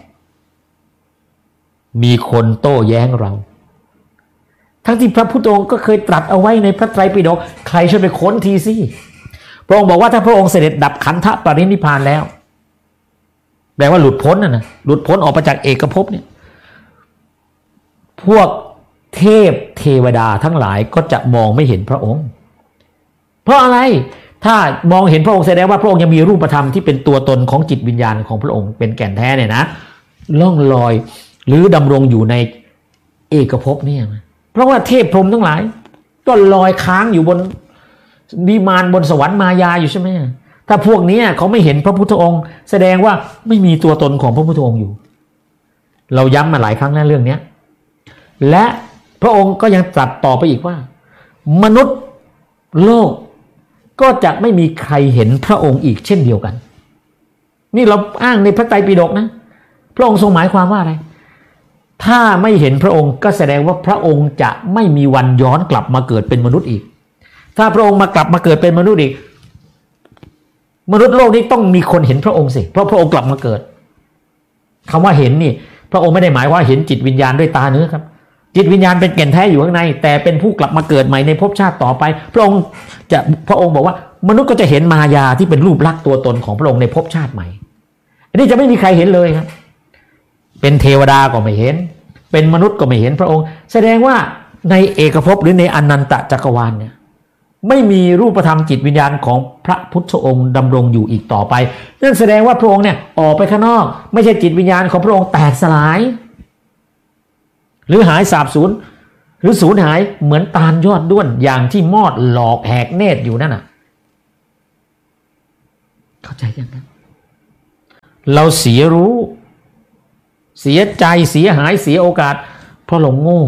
[SPEAKER 1] มีคนโต้แย้งเราทั้งที่พระพุทธองค์ก็เคยตรัสเอาไว้ในพระไตรปิฎกใครช่วยไปค้นทีสิพระองค์บอกว่าถ้าพระองค์เสด็จดับขันธปรินิพพานแล้วแปลว่าหลุดพ้นน่ะนะหลุดพ้นออกไปจากเอกภพเนี่ยพวกเทพเทวดาทั้งหลายก็จะมองไม่เห็นพระองค์เพราะอะไรถ้ามองเห็นพระองค์แสดงว่าพระองค์ยังมีรูปธรรมที่เป็นตัวตนของจิตวิญญาณของพระองค์เป็นแก่นแท้เนี่ยนะล่องลอยหรือดำรงอยู่ในเอกภพเนี่ยเพราะว่าเทพพรหมทั้งหลายก็ลอยค้างอยู่บนวิมานบนสวรรค์มายาอยู่ใช่ไหมถ้าพวกนี้เขาไม่เห็นพระพุทธองค์แสดงว่าไม่มีตัวตนของพระพุทธองค์อยู่เราย้ำมาหลายครั้งแล้วเรื่องนี้และพระองค์ก็ยังตรัสต่อไปอีกว่ามนุษย์โลกก็จะไม่มีใครเห็นพระองค์อีกเช่นเดียวกันนี่เราอ้างในพระไตรปิฎกนะพระองค์ทรงหมายความว่าอะไรถ้าไม่เห็นพระองค์ก็แสดงว่าพระองค์จะไม่มีวันย้อนกลับมาเกิดเป็นมนุษย์อีกถ้าพระองค์มากลับมาเกิดเป็นมนุษย์อีกมนุษย์โลกนี้ต้องมีคนเห็นพระองค์สิเพราะพระองค์กลับมาเกิดคำว่าเห็นนี่พระองค์ไม่ได้หมายว่าเห็นจิตวิญญาณด้วยตาเนื้อครับจิตวิญญาณเป็นแก่นแท้อยู่ข้างในแต่เป็นผู้กลับมาเกิดใหม่ในภพชาติต่อไปพระองค์จะพระองค์บอกว่ามนุษย์ก็จะเห็นมายาที่เป็นรูปลักษณ์ตัวตนของพระองค์ในภพชาติใหม่อันนี้จะไม่มีใครเห็นเลยครับเป็นเทวดาก็ไม่เห็นเป็นมนุษย์ก็ไม่เห็นพระองค์แสดงว่าในเอกภพหรือในอนันตจักรวาลเนี่ยไม่มีรูปธรรมจิตวิญญาณของพระพุทธองค์ดำรงอยู่อีกต่อไปนั่นแสดงว่าพระองค์เนี่ยออกไปข้างนอกไม่ใช่จิตวิญญาณของพระองค์แตกสลายหรือหายสาบสูญหรือสูญหายเหมือนตาลยอดด้วนอย่างที่มอดหลอกแหกเนตรอยู่นั่นน่ะเข้าใจยังครับเราเสียรู้เสียใจเสียหายเสียโอกาสเพราะเราโง่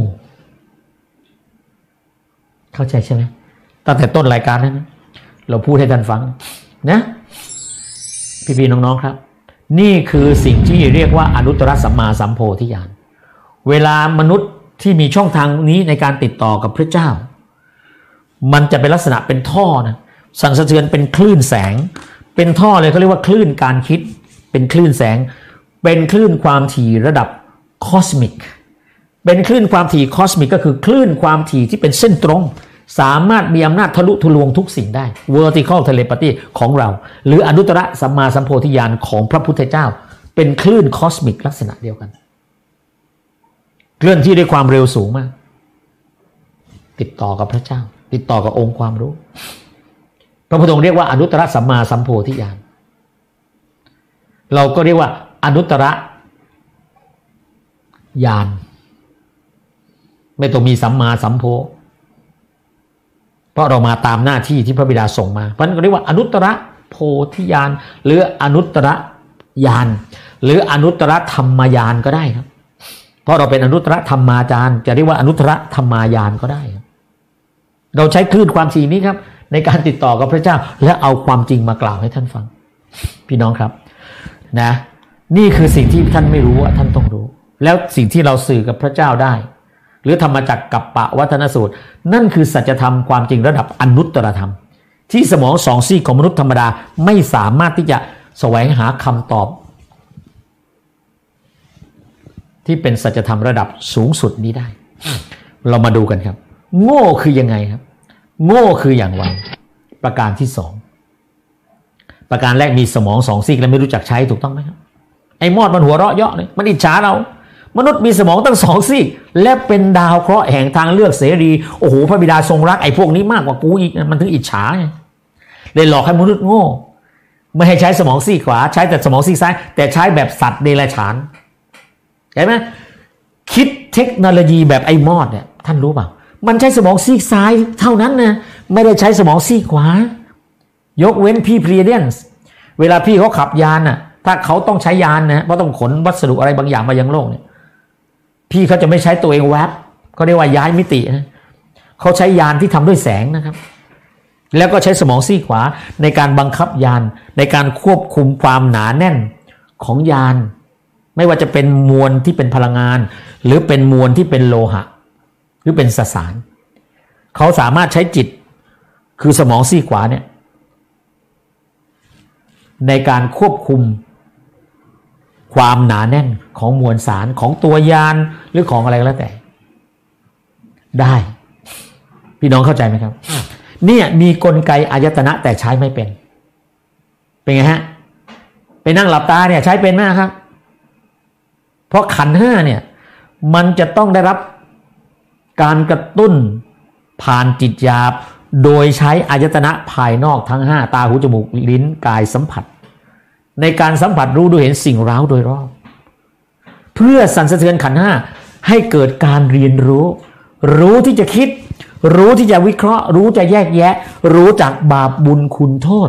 [SPEAKER 1] เข้าใจใช่ไหมตั้งแต่ต้นรายการนั้นเราพูดให้ท่านฟังนะพี่ๆน้องๆครับนี่คือสิ่งที่เรียกว่าอนุตตรสัมมาสัมโพธิญาณเวลามนุษย์ที่มีช่องทางนี้ในการติดต่อกับพระเจ้ามันจะเป็นลักษณะเป็นท่อนะสั่นสะเทือนเป็นคลื่นแสงเป็นท่อเลยเขาเรียกว่าคลื่นการคิดเป็นคลื่นแสงเป็นคลื่นความถี่ระดับคอสมิกเป็นคลื่นความถี่คอสมิกก็คือคลื่นความถี่ที่เป็นเส้นตรงสามารถมีอำนาจทะลุทะลวงทุกสิ่งได้ vertical telepathy ของเราหรืออนุตตรสัมมาสัมโพธิญาณของพระพุทธเจ้าเป็นคลื่นคอสมิกลักษณะเดียวกันเคลื่อนที่ด้วยความเร็วสูงมากติดต่อกับพระเจ้าติดต่อกับองค์ความรู้พระพุทธองค์เรียกว่าอนุตตรสัมมาสัมโพธิญาณเราก็เรียกว่าอนุตตรญาณไม่ต้องมีสัมมาสัมโพเพราะเรามาตามหน้าที่ที่พระบิดาส่งมาเพราะนั้นก็เรียกว่าอนุตตรโพธิญาณหรืออนุตตรญาณหรืออนุตตรธรรมญาณก็ได้ครับเพราะเราเป็นอนุตตรธรรมาจารย์จะเรียกว่าอนุตตรธรรมญาณก็ได้เราใช้คลื่นความถี่นี้ครับในการติดต่อกับพระเจ้าและเอาความจริงมากล่าวให้ท่านฟังพี่น้องครับนะนี่คือสิ่งที่ท่านไม่รู้ว่าท่านต้องรู้แล้วสิ่งที่เราสื่อกับพระเจ้าได้หรือธรรมจักรกัปปะวัฒนสูตรนั่นคือสัจธรรมความจริงระดับอนุตตรธรรมที่สมองสองซีกของมนุษย์ธรรมดาไม่สามารถที่จะแสวงหาคำตอบที่เป็นสัจธรรมระดับสูงสุดนี้ได้เรามาดูกันครับโง่คือยังไงครับโง่คืออย่างไรประการที่สองประการแรกมีสมองสองซีกและไม่รู้จักใช้ถูกต้องไหมครับไอ้มอดมันหัวเราะเยาะเลยมันอิจฉาเรามนุษย์มีสมองตั้งสองซีกและเป็นดาวเคราะห์แห่งทางเลือกเสรีโอ้โหพระบิดาทรงรักไอ้พวกนี้มากกว่ากูอีกมันถึงอิจฉาไงเลยหลอกให้มนุษย์โง่ไม่ให้ใช้สมองซีกขวาใช้แต่สมองซีกซ้ายแต่ใช้แบบสัตว์เดรัจฉานเห็นไหมคิดเทคโนโลยีแบบไอ้มอดเนี่ยท่านรู้เปล่ามันใช้สมองซีกซ้ายเท่านั้นนะไม่ได้ใช้สมองซีกขวายกเว้นพี่พรีเดนส์เวลาพี่เขาขับยานน่ะถ้าเขาต้องใช้ยานนะเพราะต้องขนวัสดุอะไรบางอย่างมายังโลกเนี่ยพี่เขาจะไม่ใช้ตัวเองแวบเขาเรียกว่าย้ายมิตินะเขาใช้ยานที่ทำด้วยแสงนะครับแล้วก็ใช้สมองซีกขวาในการบังคับยานในการควบคุมความหนาแน่นของยานไม่ว่าจะเป็นมวลที่เป็นพลังงานหรือเป็นมวลที่เป็นโลหะหรือเป็นสสารเขาสามารถใช้จิตคือสมองซีกขวาเนี่ยในการควบคุมความหนาแน่นของมวลสารของตัวยานหรือของอะไรก็แล้วแต่ได้พี่น้องเข้าใจไหมครับเนี่ยมีกลไกอายตนะแต่ใช้ไม่เป็นเป็นไงฮะไปนั่งหลับตาเนี่ยใช้เป็นไหมครับเพราะขันธ์ห้าเนี่ยมันจะต้องได้รับการกระตุ้นผ่านจิตหยาบโดยใช้อายตนะภายนอกทั้งห้าตาหูจมูกลิ้นกายสัมผัสในการสัมผัสรู้ดูเห็นสิ่งเร้าโดยรอบเพื่อสั่นสะเทือนขันธ์ห้าให้เกิดการเรียนรู้รู้ที่จะคิดรู้ที่จะวิเคราะห์รู้จะแยกแยะรู้จักบาปบุญคุณโทษ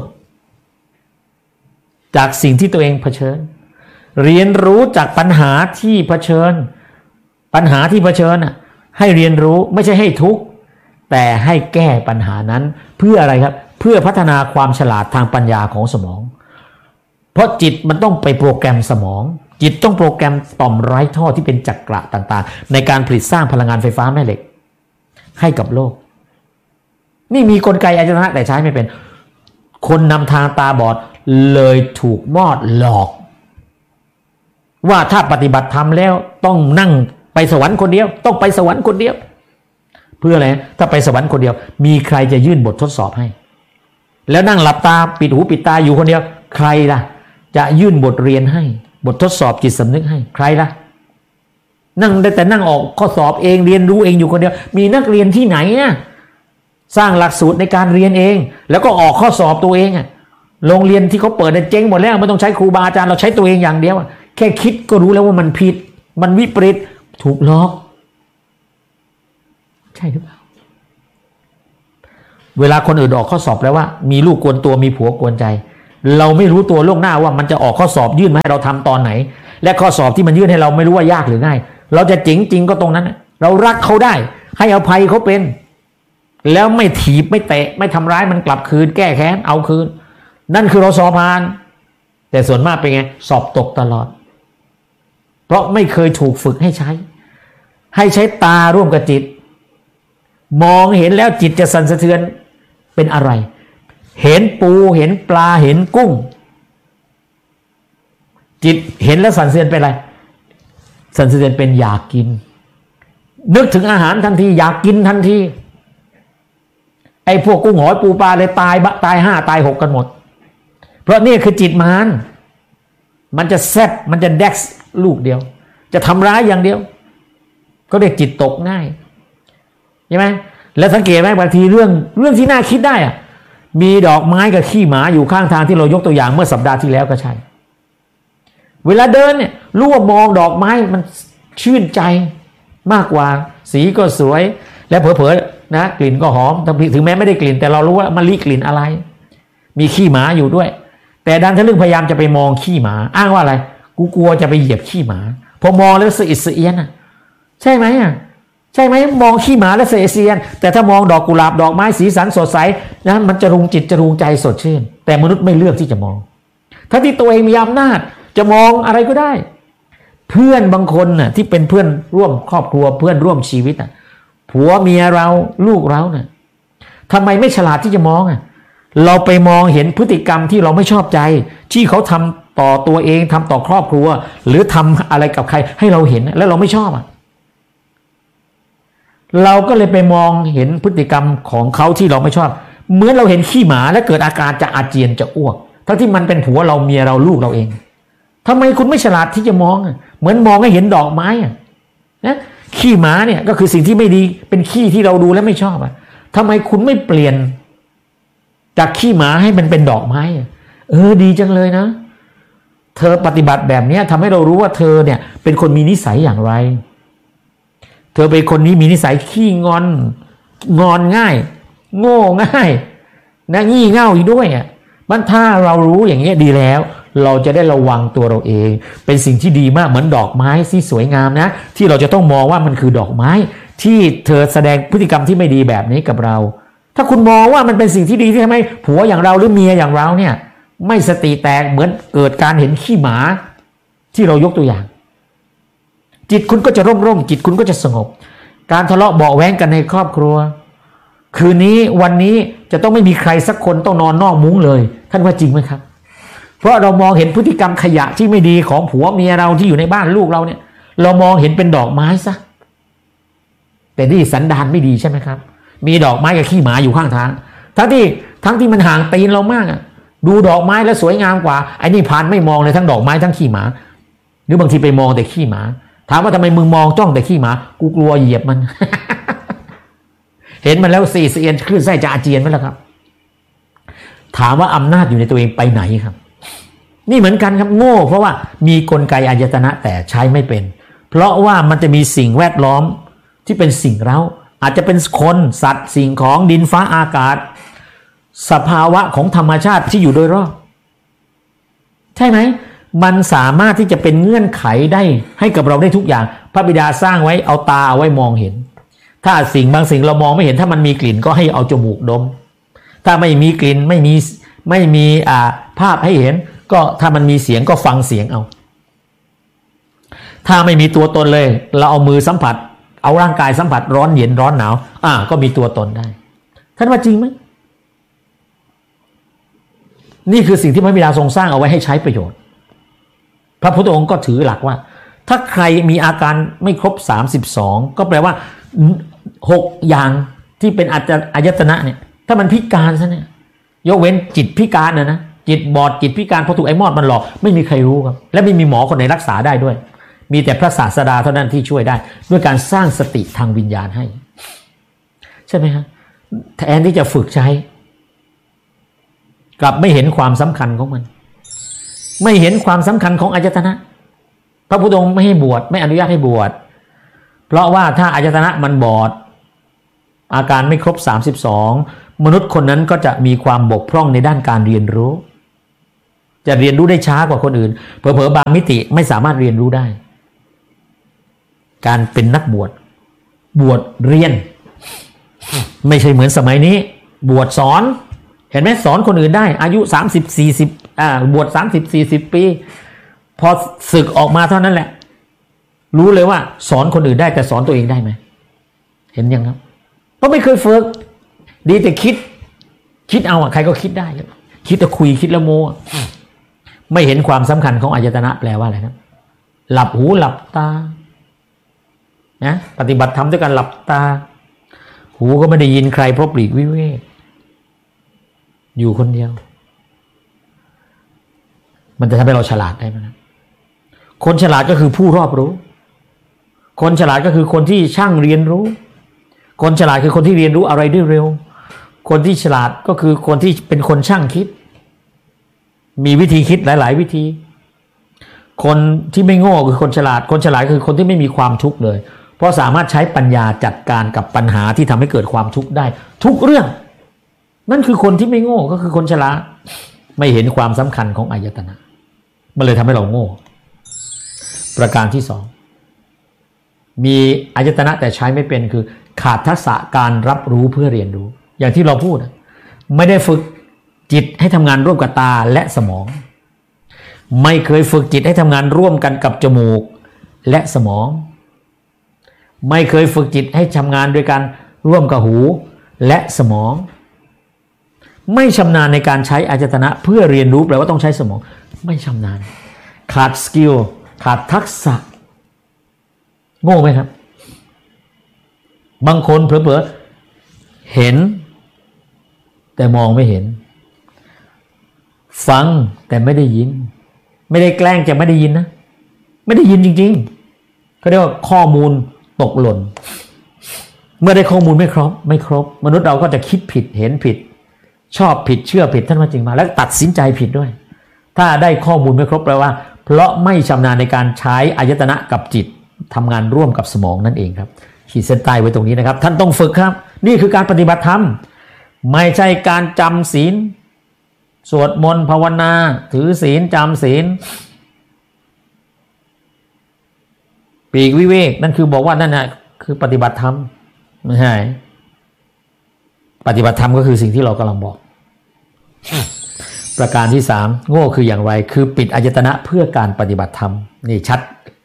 [SPEAKER 1] จากสิ่งที่ตัวเองเผชิญเรียนรู้จากปัญหาที่เผชิญปัญหาที่เผชิญน่ะให้เรียนรู้ไม่ใช่ให้ทุกข์แต่ให้แก้ปัญหานั้นเพื่ออะไรครับเพื่อพัฒนาความฉลาดทางปัญญาของสมองเพราะจิตมันต้องไปโปรแกรมสมองจิตต้องโปรแกรมต่อมไร้ท่อที่เป็นจักระต่างๆในการผลิตสร้างพลังงานไฟฟ้าแม่เหล็กให้กับโลกนี่มีกลไกอายตนะแต่ใช้ไม่เป็นคนนำทางตาบอดเลยถูกมอดหลอกว่าถ้าปฏิบัติธรรมแล้วต้องนั่งไปสวรรค์คนเดียวต้องไปสวรรค์คนเดียวเพื่ออะไรถ้าไปสวรรค์คนเดียวมีใครจะยื่นบททดสอบให้แล้วนั่งหลับตาปิดหูปิดตาอยู่คนเดียวใครล่ะจะยื่นบทเรียนให้บททดสอบจิตสำนึกให้ใครล่ะนั่งได้แต่นั่งออกข้อสอบเองเรียนรู้เองอยู่คนเดียวมีนักเรียนที่ไหนอ่ะสร้างหลักสูตรในการเรียนเองแล้วก็ออกข้อสอบตัวเองอ่ะโรงเรียนที่เขาเปิดเจ๊งหมดแล้วไม่ต้องใช้ครูบาอาจารย์เราใช้ตัวเองอย่างเดียวแค่คิดก็รู้แล้วว่ามันผิดมันวิปริตถูกหลอกใช่หรือเปล่าเวลาคนอื่นออกข้อสอบแล้วว่ามีลูกกวนตัวมีผัวกวนใจเราไม่รู้ตัวล่วงหน้าว่ามันจะออกข้อสอบยื่นมาให้เราทำตอนไหนและข้อสอบที่มันยื่นให้เราไม่รู้ว่ายากหรือง่ายเราจะเจ๋งจริงก็ตรงนั้นเรารักเขาได้ให้อภัยเขาเป็นแล้วไม่ถีบไม่เตะไม่ทำร้ายมันกลับคืนแก้แค้นเอาคืนนั่นคือเราสอบผ่านแต่ส่วนมากเป็นไงสอบตกตลอดเพราะไม่เคยถูกฝึกให้ใช้ให้ใช้ตาร่วมกับจิตมองเห็นแล้วจิตจะสั่นสะเทือนเป็นอะไรเห็นปูเห็นปลาเห็นกุ้งจิตเห็นแล้วสั่นสะเทือนเป็นอะไรสั่นสะเทือนเป็นอยากกินนึกถึงอาหารทันทีอยากกินทันทีไอ้พวกกุ้งหอยปูปลาเลยตายตายห้าตายหกกันหมดเพราะนี่คือจิตมันมันจะแซบมันจะแดกลูกเดียวจะทำร้ายอย่างเดียวก็เรียกจิตตกง่ายใช่ไหมแล้วสังเกตไหมบางทีเรื่องเรื่องที่น่าคิดได้อะมีดอกไม้กับขี้หมาอยู่ข้างทางที่เรายกตัวอย่างเมื่อสัปดาห์ที่แล้วก็ใช่เวลาเดินเนี่ยรู้ว่ามองดอกไม้มันชื่นใจมากกว่าสีก็สวยและเผลอๆนะกลิ่นก็หอมถึงแม้ไม่ได้กลิ่นแต่เรารู้ว่ามะลิกลิ่นอะไรมีขี้หมาอยู่ด้วยแต่ดันทะลึ่งพยายามจะไปมองขี้หมาอ้างว่าอะไรกูกลัวจะไปเหยียบขี้หมาพอมองแล้วสะอิดสะเอียนอ่ะใช่ไหมอ่ะใช่ไหมมองขี้หมาแล้วสะอิดสะเอียนแต่ถ้ามองดอกกุหลาบดอกไม้สีสันสดใสนะมันจะรุงจิตจะรุงใจสดชื่นแต่มนุษย์ไม่เลือกที่จะมองถ้าที่ตัวเองมีอำนาจจะมองอะไรก็ได้เพื่อนบางคนน่ะที่เป็นเพื่อนร่วมครอบครัวเพื่อนร่วมชีวิตอ่ะผัวเมียเราลูกเราเนี่ยทำไมไม่ฉลาดที่จะมองอ่ะเราไปมองเห็นพฤติกรรมที่เราไม่ชอบใจที่เขาทำต่อตัวเองทำต่อครอบครัวหรือทำอะไรกับใครให้เราเห็นแล้วเราไม่ชอบอ่ะเราก็เลยไปมองเห็นพฤติกรรมของเขาที่เราไม่ชอบเหมือนเราเห็นขี้หมาแล้วเกิดอาการจะอาเจียนจะอ้วกทั้งที่มันเป็นผัวเราเมียเราลูกเราเองทำไมคุณไม่ฉลาดที่จะมองอ่ะเหมือนมองให้เห็นดอกไม้อ่ะนะขี้หมาเนี่ยก็คือสิ่งที่ไม่ดีเป็นขี้ที่เราดูแล้วไม่ชอบอ่ะทำไมคุณไม่เปลี่ยนจากขี้หมาให้มันเป็นดอกไม้เออดีจังเลยนะเธอปฏิบัติแบบนี้ทำให้เรารู้ว่าเธอเนี่ยเป็นคนมีนิสัยอย่างไรเธอเป็นคนนี้มีนิสัยขี้งอนงอนง่ายโง่ง่ายนะงี่เง่าอีกด้วยอ่ะมันถ้าเรารู้อย่างนี้ดีแล้วเราจะได้ระวังตัวเราเองเป็นสิ่งที่ดีมากเหมือนดอกไม้ที่สวยงามนะที่เราจะต้องมองว่ามันคือดอกไม้ที่เธอแสดงพฤติกรรมที่ไม่ดีแบบนี้กับเราถ้าคุณมองว่ามันเป็นสิ่งที่ดีที่ทำให้ผัวอย่างเราหรือเมียอย่างเราเนี่ยไม่สติแตกเหมือนเกิดการเห็นขี้หมาที่เรายกตัวอย่างจิตคุณก็จะร่มร่มจิตคุณก็จะสงบการทะเลาะเบาแว้งกันในครอบครัวคืนนี้วันนี้จะต้องไม่มีใครสักคนต้องนอนนอกมุ้งเลยท่านว่าจริงไหมครับเพราะเรามองเห็นพฤติกรรมขยะที่ไม่ดีของผัวเมียเราที่อยู่ในบ้านลูกเราเนี่ยเรามองเห็นเป็นดอกไม้ซะแต่นี่สันดานไม่ดีใช่ไหมครับมีดอกไม้กับขี้หมาอยู่ข้างทางทั้งที่ทั้งที่มันห่างตีนเรามากอ่ะดูดอกไม้แล้วสวยงามกว่าไอ้นี่ผ่านไม่มองเลยทั้งดอกไม้ทั้งขี้หมาหรือบางทีไปมองแต่ขี้หมาถามว่าทำไมมึงมองจ้องแต่ขี้หมากูกลัวเหยียบมัน เห็นมันแล้วสี่เสียนคลื่นไส้จะอาเจียนไหมล่ะครับถามว่าอำนาจอยู่ในตัวเองไปไหนครับนี่เหมือนกันครับโง่เพราะว่ามีกลไกอายตนะแต่ใช้ไม่เป็นเพราะว่ามันจะมีสิ่งแวดล้อมที่เป็นสิ่งเร้าอาจจะเป็นคนสัตว์สิ่งของดินฟ้าอากาศสภาวะของธรรมชาติที่อยู่โดยรอบใช่ไหมมันสามารถที่จะเป็นเงื่อนไขได้ให้กับเราได้ทุกอย่างพระบิดาสร้างไว้เอาตาเอาไว้มองเห็นถ้าสิ่งบางสิ่งเรามองไม่เห็นถ้ามันมีกลิ่นก็ให้เอาจมูกดมถ้าไม่มีกลิ่นไม่มีไม่มีอ่าภาพให้เห็นก็ถ้ามันมีเสียงก็ฟังเสียงเอาถ้าไม่มีตัวตนเลยเราเอามือสัมผัสเอาร่างกายสัมผัสร้อนเย็นร้อนหนาวอ่าก็มีตัวตนได้ท่านว่าจริงไหมนี่คือสิ่งที่พระบิดาทรงสร้างเอาไว้ให้ใช้ประโยชน์พระพุทธองค์ก็ถือหลักว่าถ้าใครมีอาการไม่ครบสามสิบสองก็แปลว่าหกอย่างที่เป็นอายตนะเนี่ยถ้ามันพิการซะเนี่ยยกเว้นจิตพิการนะนะจิตบอดจิตพิการเพราะถูกไอ้มอดมันหลอกไม่มีใครรู้ครับและไม่มีหมอคนไหนรักษาได้ด้วยมีแต่พระศาสดาเท่านั้นที่ช่วยได้ด้วยการสร้างสติทางวิญญาณให้ใช่ไหมครับแทนที่จะฝึกใช้กลับไม่เห็นความสำคัญของมันไม่เห็นความสำคัญของอายตนะพระพุทธองค์ไม่ให้บวชไม่อนุญาตให้บวชเพราะว่าถ้าอายตนะมันบอดอาการไม่ครบสามสิบสองมนุษย์คนนั้นก็จะมีความบกพร่องในด้านการเรียนรู้จะเรียนรู้ได้ช้ากว่าคนอื่นเผลอๆบางมิติไม่สามารถเรียนรู้ได้การเป็นนักบวชบวชเรียนไม่ใช่เหมือนสมัยนี้บวชสอนเห็นไหมสอนคนอื่นได้อายุสามสิบ สี่สิบอ่าบวชสามสิบ สี่สิบปีพอศึกออกมาเท่านั้นแหละรู้เลยว่าสอนคนอื่นได้แต่สอนตัวเองได้ไหมเห็นยังครับเพราะไม่เคยฝึกดีแต่คิดคิดเอาอ่ะใครก็คิดได้คิดแต่คุยคิดแล้วโม้ไม่เห็นความสำคัญของอายตนะแปลว่าอะไรครับหลับหูหลับตานะปฏิบัติธรรมด้วยการหลับตาหูก็ไม่ได้ยินใครเพราะปลีกวิเวกอยู่คนเดียวมันจะทำให้เราฉลาดได้ไหมนะคนฉลาดก็คือผู้รอบรู้คนฉลาดก็คือคนที่ช่างเรียนรู้คนฉลาดคือคนที่เรียนรู้อะไรได้เร็วคนที่ฉลาดก็คือคนที่เป็นคนช่างคิดมีวิธีคิดหลายๆวิธีคนที่ไม่โง่คือคนฉลาดคนฉลาดคือคนที่ไม่มีความทุกข์เลยเพราะสามารถใช้ปัญญาจัดการกับปัญหาที่ทำให้เกิดความทุกข์ได้ทุกเรื่องนั่นคือคนที่ไม่โง่ก็คือคนฉลาดไม่เห็นความสำคัญของอายตนะมันเลยทำให้เราโง่ประการที่สองมีอายตนะแต่ใช้ไม่เป็นคือขาดทักษะการรับรู้เพื่อเรียนรู้อย่างที่เราพูดไม่ได้ฝึกจิตให้ทำงานร่วมกับตาและสมองไม่เคยฝึกจิตให้ทำงานร่วมกันกับจมูกและสมองไม่เคยฝึกจิตให้ทำงานด้วยกันร่วมกับหูและสมองไม่ชำนาญในการใช้อายตนะเพื่อเรียนรู้แปลว่าต้องใช้สมองไม่ชำนาญขาดสกิลขาดทักษะโง่ไหมครับบางคนเผลอๆเห็นแต่มองไม่เห็นฟังแต่ไม่ได้ยินไม่ได้แกล้งจะไม่ได้ยินนะไม่ได้ยินจริงๆเขาเรียกว่าข้อมูลตกหล่นเมื่อได้ข้อมูลไม่ครบไม่ครบมนุษย์เราก็จะคิดผิดเห็นผิดชอบผิดเชื่อผิดท่านว่าจริงมาแล้วตัดสินใจผิดด้วยถ้าได้ข้อมูลไม่ครบแปลว่าเพราะไม่ชำนาญในการใช้อายตนะกับจิตทำงานร่วมกับสมองนั่นเองครับขีดเส้นใต้ไว้ตรงนี้นะครับท่านต้องฝึกครับนี่คือการปฏิบัติธรรมไม่ใช่การจำศีลสวดมนต์ภาวนาถือศีลจำศีลปีกวิเวกนั่นคือบอกว่านั่นน่ะคือปฏิบัติธรรมไม่ใช่ปฏิบัติธรรมก็คือสิ่งที่เรากำลังบอกประการที่สามโง่คืออย่างไรคือปิดอายตนะเพื่อการปฏิบัติธรรมนี่ชัด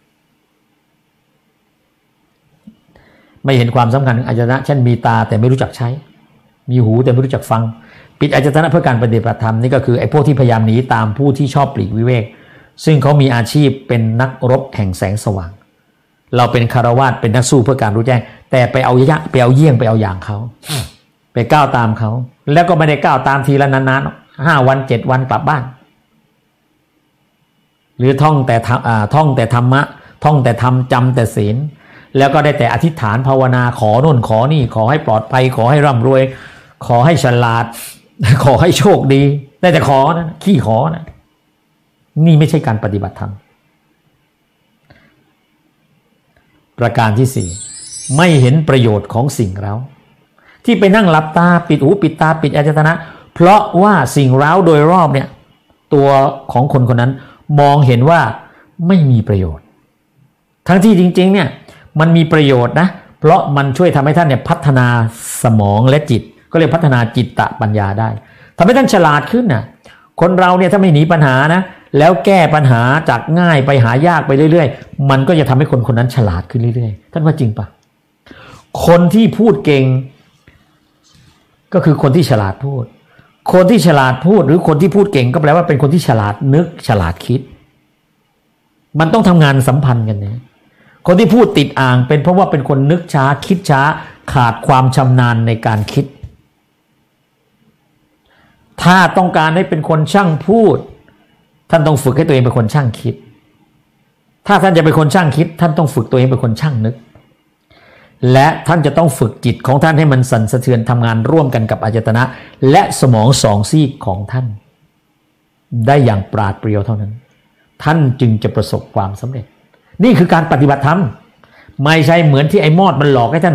[SPEAKER 1] ไม่เห็นความสำคัญของอายตนะเช่นมีตาแต่ไม่รู้จักใช้มีหูแต่ไม่รู้จักฟังปิดอายตนะเพื่อการปฏิบัติธรรมนี่ก็คือไอ้พวกที่พยายามหนีตามผู้ที่ชอบปลีกวิเวกซึ่งเขามีอาชีพเป็นนักรบแห่งแสงสว่างเราเป็นคารวาสเป็นนักสู้เพื่อการรู้แจ้งแต่ไปเอายะไปเอาเยี่ยงไปเอาอย่างเขาไปก้าวตามเขาแล้วก็ไม่ได้ก้าวตามทีละนานๆห้าวันเจ็ดวันกลับบ้านหรือท่องแต่อ่าท่องแต่ธรรมะท่องแต่ธรรมจำแต่ศีลแล้วก็ได้แต่อธิษฐานภาวนาขอโน่นขอนี่ขอให้ปลอดภัยขอให้ร่ำรวยขอให้ฉลาดขอให้โชคดีได้แต่ขอนะขี้ขอนะนี่ไม่ใช่การปฏิบัติธรรมประการที่สี่ไม่เห็นประโยชน์ของสิ่งเร้าที่ไปนั่งหลับตาปิดหูปิดตาปิดอายตนะเพราะว่าสิ่งเร้าโดยรอบเนี่ยตัวของคนคนนั้นมองเห็นว่าไม่มีประโยชน์ทั้งที่จริงๆเนี่ยมันมีประโยชน์นะเพราะมันช่วยทำให้ท่านเนี่ยพัฒนาสมองและจิตก็เรียกพัฒนาจิตตปัญญาได้ทำให้ท่านฉลาดขึ้นน่ะคนเราเนี่ยถ้าไม่หนีปัญหานะแล้วแก้ปัญหาจากง่ายไปหายากไปเรื่อยๆมันก็จะทำให้คนคนนั้นฉลาดขึ้นเรื่อยๆท่านว่าจริงปะคนที่พูดเก่งก็คือคนที่ฉลาดพูดคนที่ฉลาดพูดหรือคนที่พูดเก่งก็แปลว่าเป็นคนที่ฉลาดนึกฉลาดคิดมันต้องทำงานสัมพันธ์กันนะคนที่พูดติดอ่างเป็นเพราะว่าเป็นคนนึกช้าคิดช้าขาดความชำนาญในการคิดถ้าต้องการให้เป็นคนช่างพูดท่านต้องฝึกให้ตัวเองเป็นคนช่างคิดถ้าท่านจะเป็นคนช่างคิดท่านต้องฝึกตัวเองเป็นคนช่างนึกและท่านจะต้องฝึกจิตของท่านให้มันสั่นสะเทือนทำงานร่วมกันกับอายตนะและสมองสองซีกของท่านได้อย่างปราดเปรียวเท่านั้นท่านจึงจะประสบความสำเร็จนี่คือการปฏิบัติธรรมไม่ใช่เหมือนที่ไอ้มอดมันหลอกให้ท่าน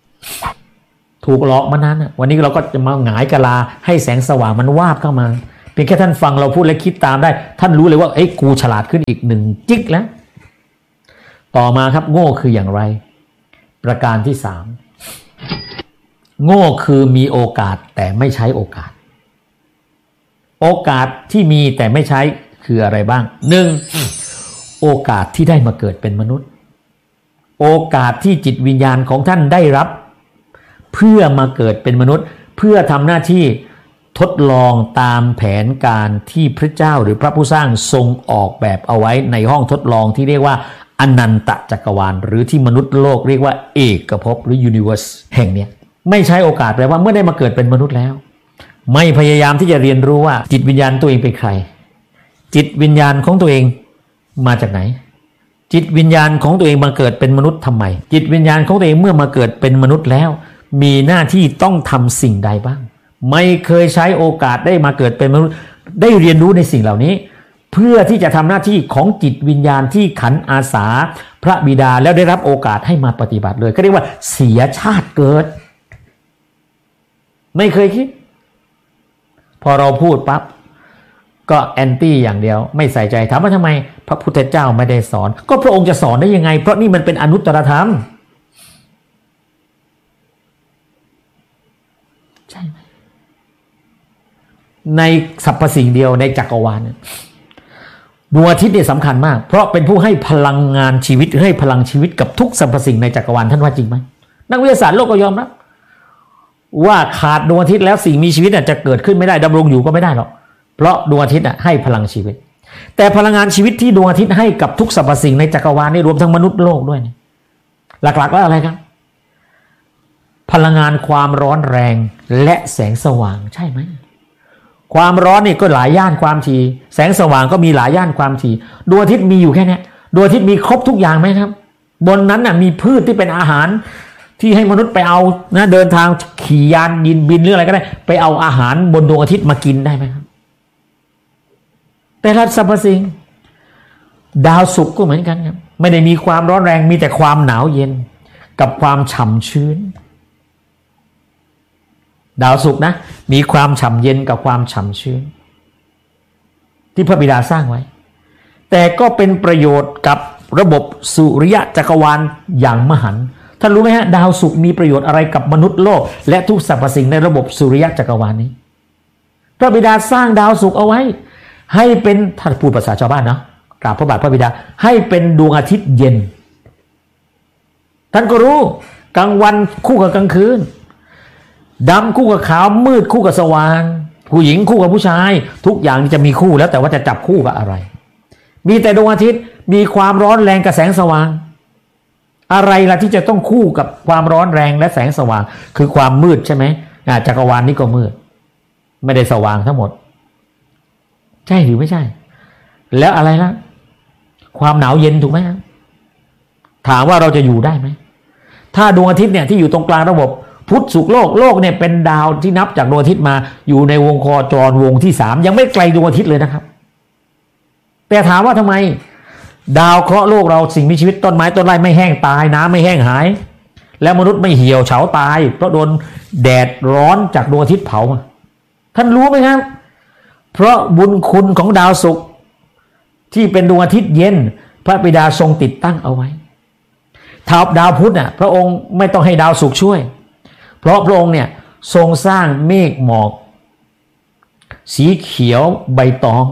[SPEAKER 1] ทำถูกหลอกมานานวันนี้เราก็จะมาหงายกะลาให้แสงสว่างมันวาบเข้ามาเพียงแค่ท่านฟังเราพูดและคิดตามได้ท่านรู้เลยว่าเอ้ยกูฉลาดขึ้นอีกหนึ่งจิ๊กแล้วต่อมาครับโง่คืออย่างไรประการที่สามโง่คือมีโอกาสแต่ไม่ใช้โอกาสโอกาสที่มีแต่ไม่ใช้คืออะไรบ้างหนึ่งโอกาสที่ได้มาเกิดเป็นมนุษย์โอกาสที่จิตวิญญาณของท่านได้รับเพื่อมาเกิดเป็นมนุษย์เพื่อทำหน้าที่ทดลองตามแผนการที่พระเจ้าหรือพระผู้สร้างทรงออกแบบเอาไว้ในห้องทดลองที่เรียกว่าอนันตจักรวาลหรือที่มนุษย์โลกเรียกว่าเอกภพหรือ universe แห่งเนี้ยไม่ใช้โอกาสแปลว่าเมื่อได้มาเกิดเป็นมนุษย์แล้วไม่พยายามที่จะเรียนรู้ว่าจิตวิญญาณตัวเองเป็นใครจิตวิญญาณของตัวเองมาจากไหนจิตวิญญาณของตัวเองมาเกิดเป็นมนุษย์ทำไมจิตวิญญาณของตัวเองเมื่อมาเกิดเป็นมนุษย์แล้วมีหน้าที่ต้องทำสิ่งใดบ้างไม่เคยใช้โอกาสได้มาเกิดเป็นมนุษย์ได้เรียนรู้ในสิ่งเหล่านี้เพื่อที่จะทำหน้าที่ของจิตวิญญาณที่ขันอาสาพระบิดาแล้วได้รับโอกาสให้มาปฏิบัติเลยเขาเรียกว่าเสียชาติเกิดไม่เคยคิดพอเราพูดปั๊บก็แอนตี้อย่างเดียวไม่ใส่ใจถามว่าทำไมพระพุทธเจ้าไม่ได้สอนก็พระองค์จะสอนได้ยังไงเพราะนี่มันเป็นอนุตตรธรรมใช่ไหมในสรรพสิ่งเดียวในจักรวาลดวงอาทิตย์เนี่ยสำคัญมากเพราะเป็นผู้ให้พลังงานชีวิตให้พลังชีวิตกับทุกสรรพสิ่งในจักรวาลท่านว่าจริงไหมนักวิทยาศาสตร์โลกก็ยอมรับว่าขาดดวงอาทิตย์แล้วสิ่งมีชีวิตจะเกิดขึ้นไม่ได้ดำรงอยู่ก็ไม่ได้หรอกเพราะดวงอาทิตย์ให้พลังชีวิตแต่พลังงานชีวิตที่ดวงอาทิตย์ให้กับทุกสรรพสิ่งในจักรวาลนี่รวมทั้งมนุษย์โลกด้วยหลักๆว่าอะไรครับพลังงานความร้อนแรงและแสงสว่างใช่ไหมความร้อนนี่ก็หลายย่านความถี่แสงสว่างก็มีหลายย่านความถี่ดวงอาทิตย์มีอยู่แค่นี้ดวงอาทิตย์มีครบทุกอย่างไหมครับบนนั้นน่ะมีพืชที่เป็นอาหารที่ให้มนุษย์ไปเอานะเดินทางขี่ยานยินบินหรืออะไรก็ได้ไปเอาอาหารบนดวงอาทิตย์มากินได้ไหมครับแต่ละสรรพสิ่งดาวศุกร์ก็เหมือนกันครับไม่ได้มีความร้อนแรงมีแต่ความหนาวเย็นกับความฉ่ำชื้นดาวศุกร์นะมีความฉ่ำเย็นกับความฉ่ำชื้นที่พระบิดาสร้างไว้แต่ก็เป็นประโยชน์กับระบบสุริยะจักรวาลอย่างมหันต์ท่านรู้ไหมฮะดาวศุกร์มีประโยชน์อะไรกับมนุษย์โลกและทุกสรรพสิ่งในระบบสุริยะจักรวาลนี้พระบิดาสร้างดาวศุกร์เอาไว้ให้เป็นถ้าพูดภาษาชาวบ้านนะกราบพระบาทพระบิดาให้เป็นดวงอาทิตย์เย็นท่านก็รู้กลางวันคู่กับกลางคืนดำคู่กับขาวมืดคู่กับสว่างผู้หญิงคู่กับผู้ชายทุกอย่างจะมีคู่แล้วแต่ว่าจะจับคู่กับอะไรมีแต่ดวงอาทิตย์มีความร้อนแรงกับแสงสว่างอะไรล่ะที่จะต้องคู่กับความร้อนแรงและแสงสว่างคือความมืดใช่ไหมจักรวาลนี้ก็มืดไม่ได้สว่างทั้งหมดใช่หรือไม่ใช่แล้วอะไรล่ะความหนาวเย็นถูกไหมถามว่าเราจะอยู่ได้ไหมถ้าดวงอาทิตย์เนี่ยที่อยู่ตรงกลางระบบพุธศุกร์โลกโลกเนี่ยเป็นดาวที่นับจากดวงอาทิตย์มาอยู่ในวงโคจรวงที่สามยังไม่ไกลดวงอาทิตย์เลยนะครับแต่ถามว่าทำไมดาวเคราะห์โลกเราสิ่งมีชีวิตต้นไม้ต้นไม้ไม่แห้งตายน้ำไม่แห้งหายแล้วมนุษย์ไม่เหี่ยวเฉาตายเพราะโดนแดดร้อนจากดวงอาทิตย์เผามาท่านรู้ไหมครับเพราะบุญคุณของดาวศุกร์ที่เป็นดวงอาทิตย์เย็นพระบิดาทรงติดตั้งเอาไว้ท้าวดาวพุธน่ะพระองค์ไม่ต้องให้ดาวศุกร์ช่วยเพราะพระองค์เนี่ยทรงสร้างเมฆหมอกสีเขียวใบตอง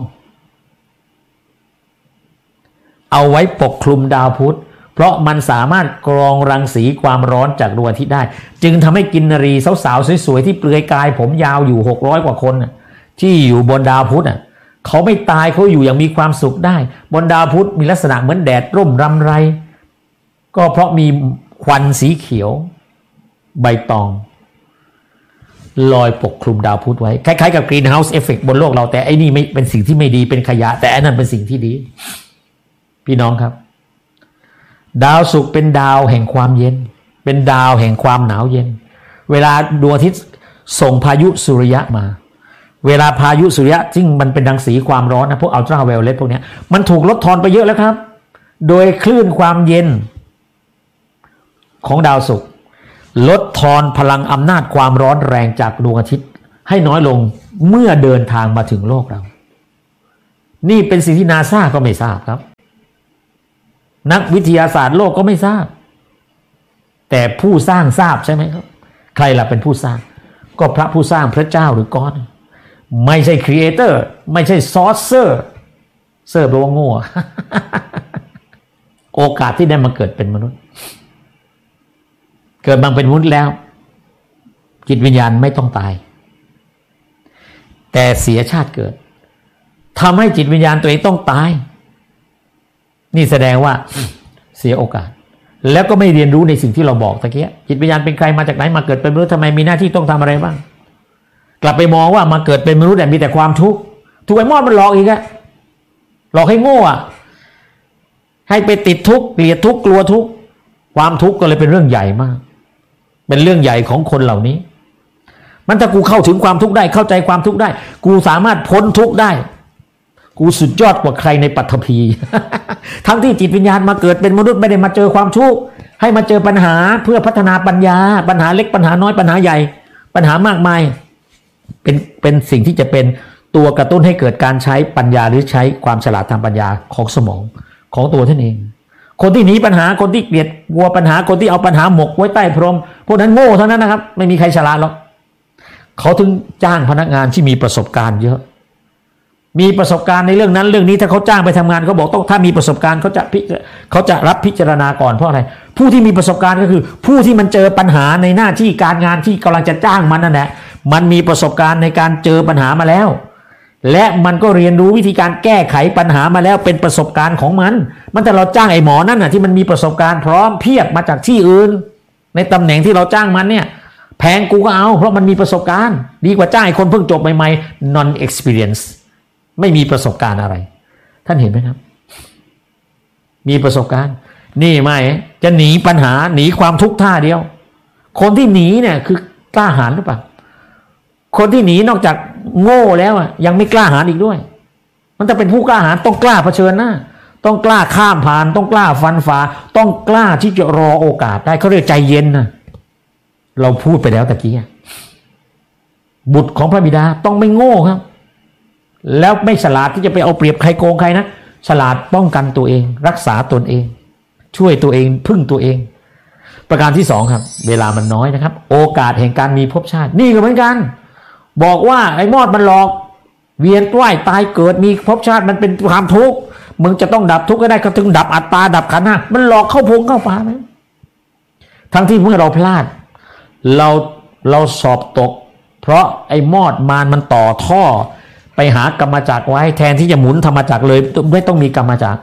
[SPEAKER 1] เอาไว้ปกคลุมดาวพุธเพราะมันสามารถกรองรังสีความร้อนจากดวงอาทิตย์ได้จึงทำให้กินนรีสาวๆสวยๆที่เปลือยกายผมยาวอยู่หกร้อยกว่าคนที่อยู่บนดาวพุธเขาไม่ตายเขาอยู่อย่างมีความสุขได้บนดาวพุธมีลักษณะเหมือนแดดร่มรำไรก็เพราะมีควันสีเขียวใบตองลอยปกคลุมดาวพุธไว้คล้ายๆกับกรีนเฮาส์เอฟเฟกต์บนโลกเราแต่ไอ้นี่ไม่เป็นสิ่งที่ไม่ดีเป็นขยะแต่อันนั้นเป็นสิ่งที่ดีพี่น้องครับดาวศุกร์เป็นดาวแห่งความเย็นเป็นดาวแห่งความหนาวเย็นเวลาดวงอาทิตย์ส่งพายุสุริยะมาเวลาพายุสุริยะซึ่งมันเป็นรังสีความร้อนนะพวกอัลตราไวโอเลตพวกนี้มันถูกลดทอนไปเยอะแล้วครับโดยคลื่นความเย็นของดาวศุกร์ลดทอนพลังอำนาจความร้อนแรงจากดวงอาทิตย์ให้น้อยลงเมื่อเดินทางมาถึงโลกเรานี่เป็นสิ่งที่นาซาก็ไม่ทราบครับนักวิทยาศาสตร์โลกก็ไม่ทราบแต่ผู้สร้างทราบใช่ไหมครับใครล่ะเป็นผู้สร้างก็พระผู้สร้างพระเจ้าหรือก็อดไม่ใช่ครีเอเตอร์ไม่ใช่ซอร์เซอร์เซอร์แปลว่าโง่ โอกาสที่ได้มาเกิดเป็นมนุษย์เกิดมาเป็นมนุษย์แล้วจิตวิญญาณไม่ต้องตายแต่เสียชาติเกิดทำให้จิตวิญญาณตัวเองต้องตายนี่แสดงว่าเสียโอกาสแล้วก็ไม่เรียนรู้ในสิ่งที่เราบอกตะเกียจิตวิญญาณเป็นใครมาจากไหนมาเกิดเป็นมนุษย์ทำไมมีหน้าที่ต้องทำอะไรบ้างกลับไปมองว่ามาเกิดเป็นมนุษย์แต่มีแต่ความทุกข์ถูกไอ้มอดมันหลอกอีกอะหลอกให้โง่อะให้ไปติดทุกข์เกลียดทุกข์กลัวทุกข์ความทุกข์ก็เลยเป็นเรื่องใหญ่มากเป็นเรื่องใหญ่ของคนเหล่านี้มันถ้ากูเข้าถึงความทุกข์ได้เข้าใจความทุกข์ได้กูสามารถพ้นทุกข์ได้กูสุดยอดกว่าใครในปัตภีร์ ทั้งที่จิตวิญญาณมาเกิดเป็นมนุษย์ไม่ได้มาเจอความทุกข์ให้มาเจอปัญหาเพื่อพัฒนาปัญญาปัญหาเล็กปัญหาน้อยปัญหาใหญ่ปัญหามากมายเป็นเป็นสิ่งที่จะเป็นตัวกระตุ้นให้เกิดการใช้ปัญญาหรือใช้ความฉลาดทางปัญญาของสมองของตัวท่านเองคนที่หนีปัญหาคนที่เกลียดกลัวปัญหาคนที่เอาปัญหาหมกไว้ใต้พรมพวกนั้นโง่เท่านั้นนะครับไม่มีใครฉลาดหรอกเขาถึงจ้างพนักงานที่มีประสบการณ์เยอะมีประสบการณ์ในเรื่องนั้นเรื่องนี้ถ้าเขาจ้างไปทำงานเขาบอกต้องถ้ามีประสบการณ์เขาจะเขาจะรับพิจารณาก่อนเพราะอะไรผู้ที่มีประสบการณ์ก็คือผู้ที่มันเจอปัญหาในหน้าที่การงานที่กำลังจะจ้างมันนั่นแหละมันมีประสบการณ์ในการเจอปัญหามาแล้วและมันก็เรียนรู้วิธีการแก้ไขปัญหามาแล้วเป็นประสบการณ์ของมันมันแต่เราจ้างไอ้หมอนั่นน่ะที่มันมีประสบการณ์พร้อมเพียบมาจากที่อื่นในตำแหน่งที่เราจ้างมันเนี่ยแพงกูก็เอาเพราะมันมีประสบการณ์ดีกว่าจ้างไอ้คนเพิ่งจบใหม่ๆ non experience ไม่มีประสบการณ์อะไรท่านเห็นไหมครับมีประสบการณ์นี่ไม่จะหนีปัญหาหนีความทุกข์ท่าเดียวคนที่หนีเนี่ยคือกล้าหาญหรือเปล่าคนที่หนีนอกจากโง่แล้วอ่ะยังไม่กล้าหาญอีกด้วยมันจะเป็นผู้กล้าหาญต้องกล้าเผชิญหน้าต้องกล้าข้ามผ่านต้องกล้าฟันฝ่าต้องกล้าที่จะรอโอกาสได้เขาเรียกใจเย็นนะเราพูดไปแล้วตะกี้บุตรของพระบิดาต้องไม่โง่ครับแล้วไม่ฉลาดที่จะไปเอาเปรียบใครโกงใครนะฉลาดป้องกันตัวเองรักษาตนเองช่วยตัวเองพึ่งตัวเองประการที่สองครับเวลามันน้อยนะครับโอกาสแห่งการมีภพชาตินี่ก็เหมือนกันบอกว่าไอ้มอดมันหลอกเวียนว่ายตายเกิดมีภพชาติมันเป็นความทุกข์มึงจะต้องดับทุกข์ก็ได้ก็ถึงดับอัตตาดับขันธ์ห้ามันหลอกเข้าพงเข้าป่าไหมทั้งที่เมื่อเราพลาดเราเราสอบตกเพราะไอ้มอดมารมันต่อท่อไปหากรรมจักรไว้แทนที่จะหมุนธรรมจักรเลยไม่ต้องมีกรรมจักร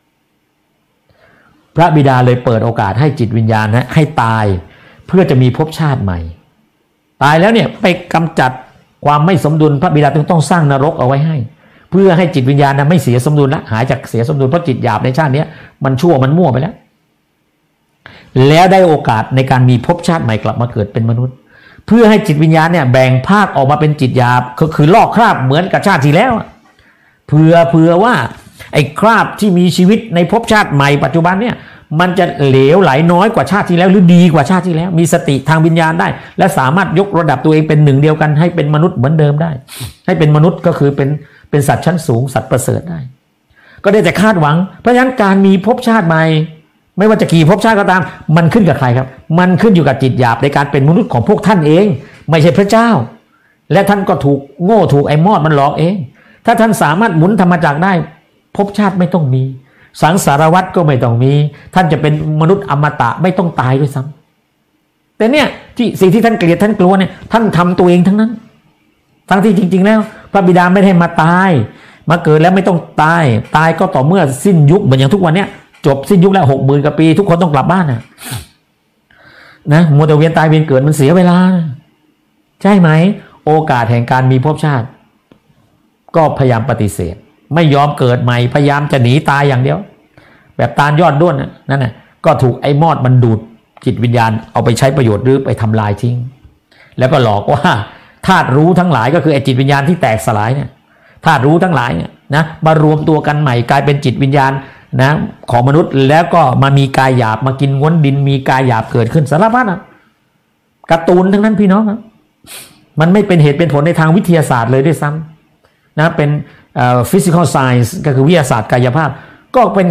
[SPEAKER 1] พระบิดาเลยเปิดโอกาสให้จิตวิญญาณนะให้ตายเพื่อจะมีภพชาติใหม่ตายแล้วเนี่ยไปกำจัดความไม่สมดุลพระบิดาต้องต้องสร้างนรกเอาไว้ให้เพื่อให้จิตวิญญาณนะไม่เสียสมดุลละหายจากเสียสมดุลเพราะจิตหยาบในชาตินี้มันชั่วมันมั่วไปแล้วแล้วได้โอกาสในการมีภพชาติใหม่กลับมาเกิดเป็นมนุษย์เพื่อให้จิตวิญญาณเนี่ยแบ่งภาคออกมาเป็นจิตหยาบก็คือลอกคราบเหมือนกับชาติที่แล้วเผื่อเผื่อว่าไอ้คราบที่มีชีวิตในภพชาติใหม่ปัจจุบันเนี่ยมันจะเหลวไหลน้อยกว่าชาติที่แล้วหรือดีกว่าชาติที่แล้วมีสติทางวิญญาณได้และสามารถยกระดับตัวเองเป็นหนึ่งเดียวกันให้เป็นมนุษย์เหมือนเดิมได้ให้เป็นมนุษย์ก็คือเป็นเป็นสัตว์ชั้นสูงสัตว์ประเสริฐได้ก็ได้แต่คาดหวังเพราะฉะนั้นการมีภพชาติใหม่ไม่ว่าจะกี่ภพชาติก็ตามมันขึ้นกับใครครับมันขึ้นอยู่กับจิตหยาบในการเป็นมนุษย์ของพวกท่านเองไม่ใช่พระเจ้าและท่านก็ถูกโง่ถูกไอ้มอดมันหลอกเองถ้าท่านสามารถหมุนธรรมจักรได้ภพชาติไม่ต้องมีสังสารวัฏก็ไม่ต้องมีท่านจะเป็นมนุษย์อมตะไม่ต้องตายด้วยซ้ำแต่เนี่ยที่สิ่งที่ท่านเกลียดท่านกลัวเนี่ยท่านทำตัวเองทั้งนั้นทั้งที่จริงๆแล้วพระบิดาไม่ได้มาตายมาเกิดแล้วไม่ต้องตายตายก็ต่อเมื่อสิ้นยุคเหมือนอย่างทุกวันเนี้ยจบสิ้นยุคแล้วหกหมื่นกว่าปีทุกคนต้องกลับบ้านนะนะมัวแต่เวียนตายเวียนเกิดมันเสียเวลาใช่ไหมโอกาสแห่งการมีภพชาติก็พยายามปฏิเสธไม่ยอมเกิดใหม่พยายามจะหนีตายอย่างเดียวแบบตาลยอดด้วนนั่นน่ะก็ถูกไอ้มอดมันดูดจิตวิญญาณเอาไปใช้ประโยชน์หรือไปทำลายทิ้งแล้วก็หลอกว่าธาตุรู้ทั้งหลายก็คือไอ้จิตวิญญาณที่แตกสลายเนี่ยธาตุรู้ทั้งหลายเนี่ยนะมารวมตัวกันใหม่กลายเป็นจิตวิญญาณนะของมนุษย์แล้วก็มามีกายหยาบมากินง้วนดินมีกายหยาบเกิดขึ้นสารพัดอ่ะการ์ตูนทั้งนั้นพี่น้องครับมันไม่เป็นเหตุเป็นผลในทางวิทยาศาสตร์เลยด้วยซ้ำนะเป็น physical science ก็คือวิทยาศาสตร์กายภาพก็เป็น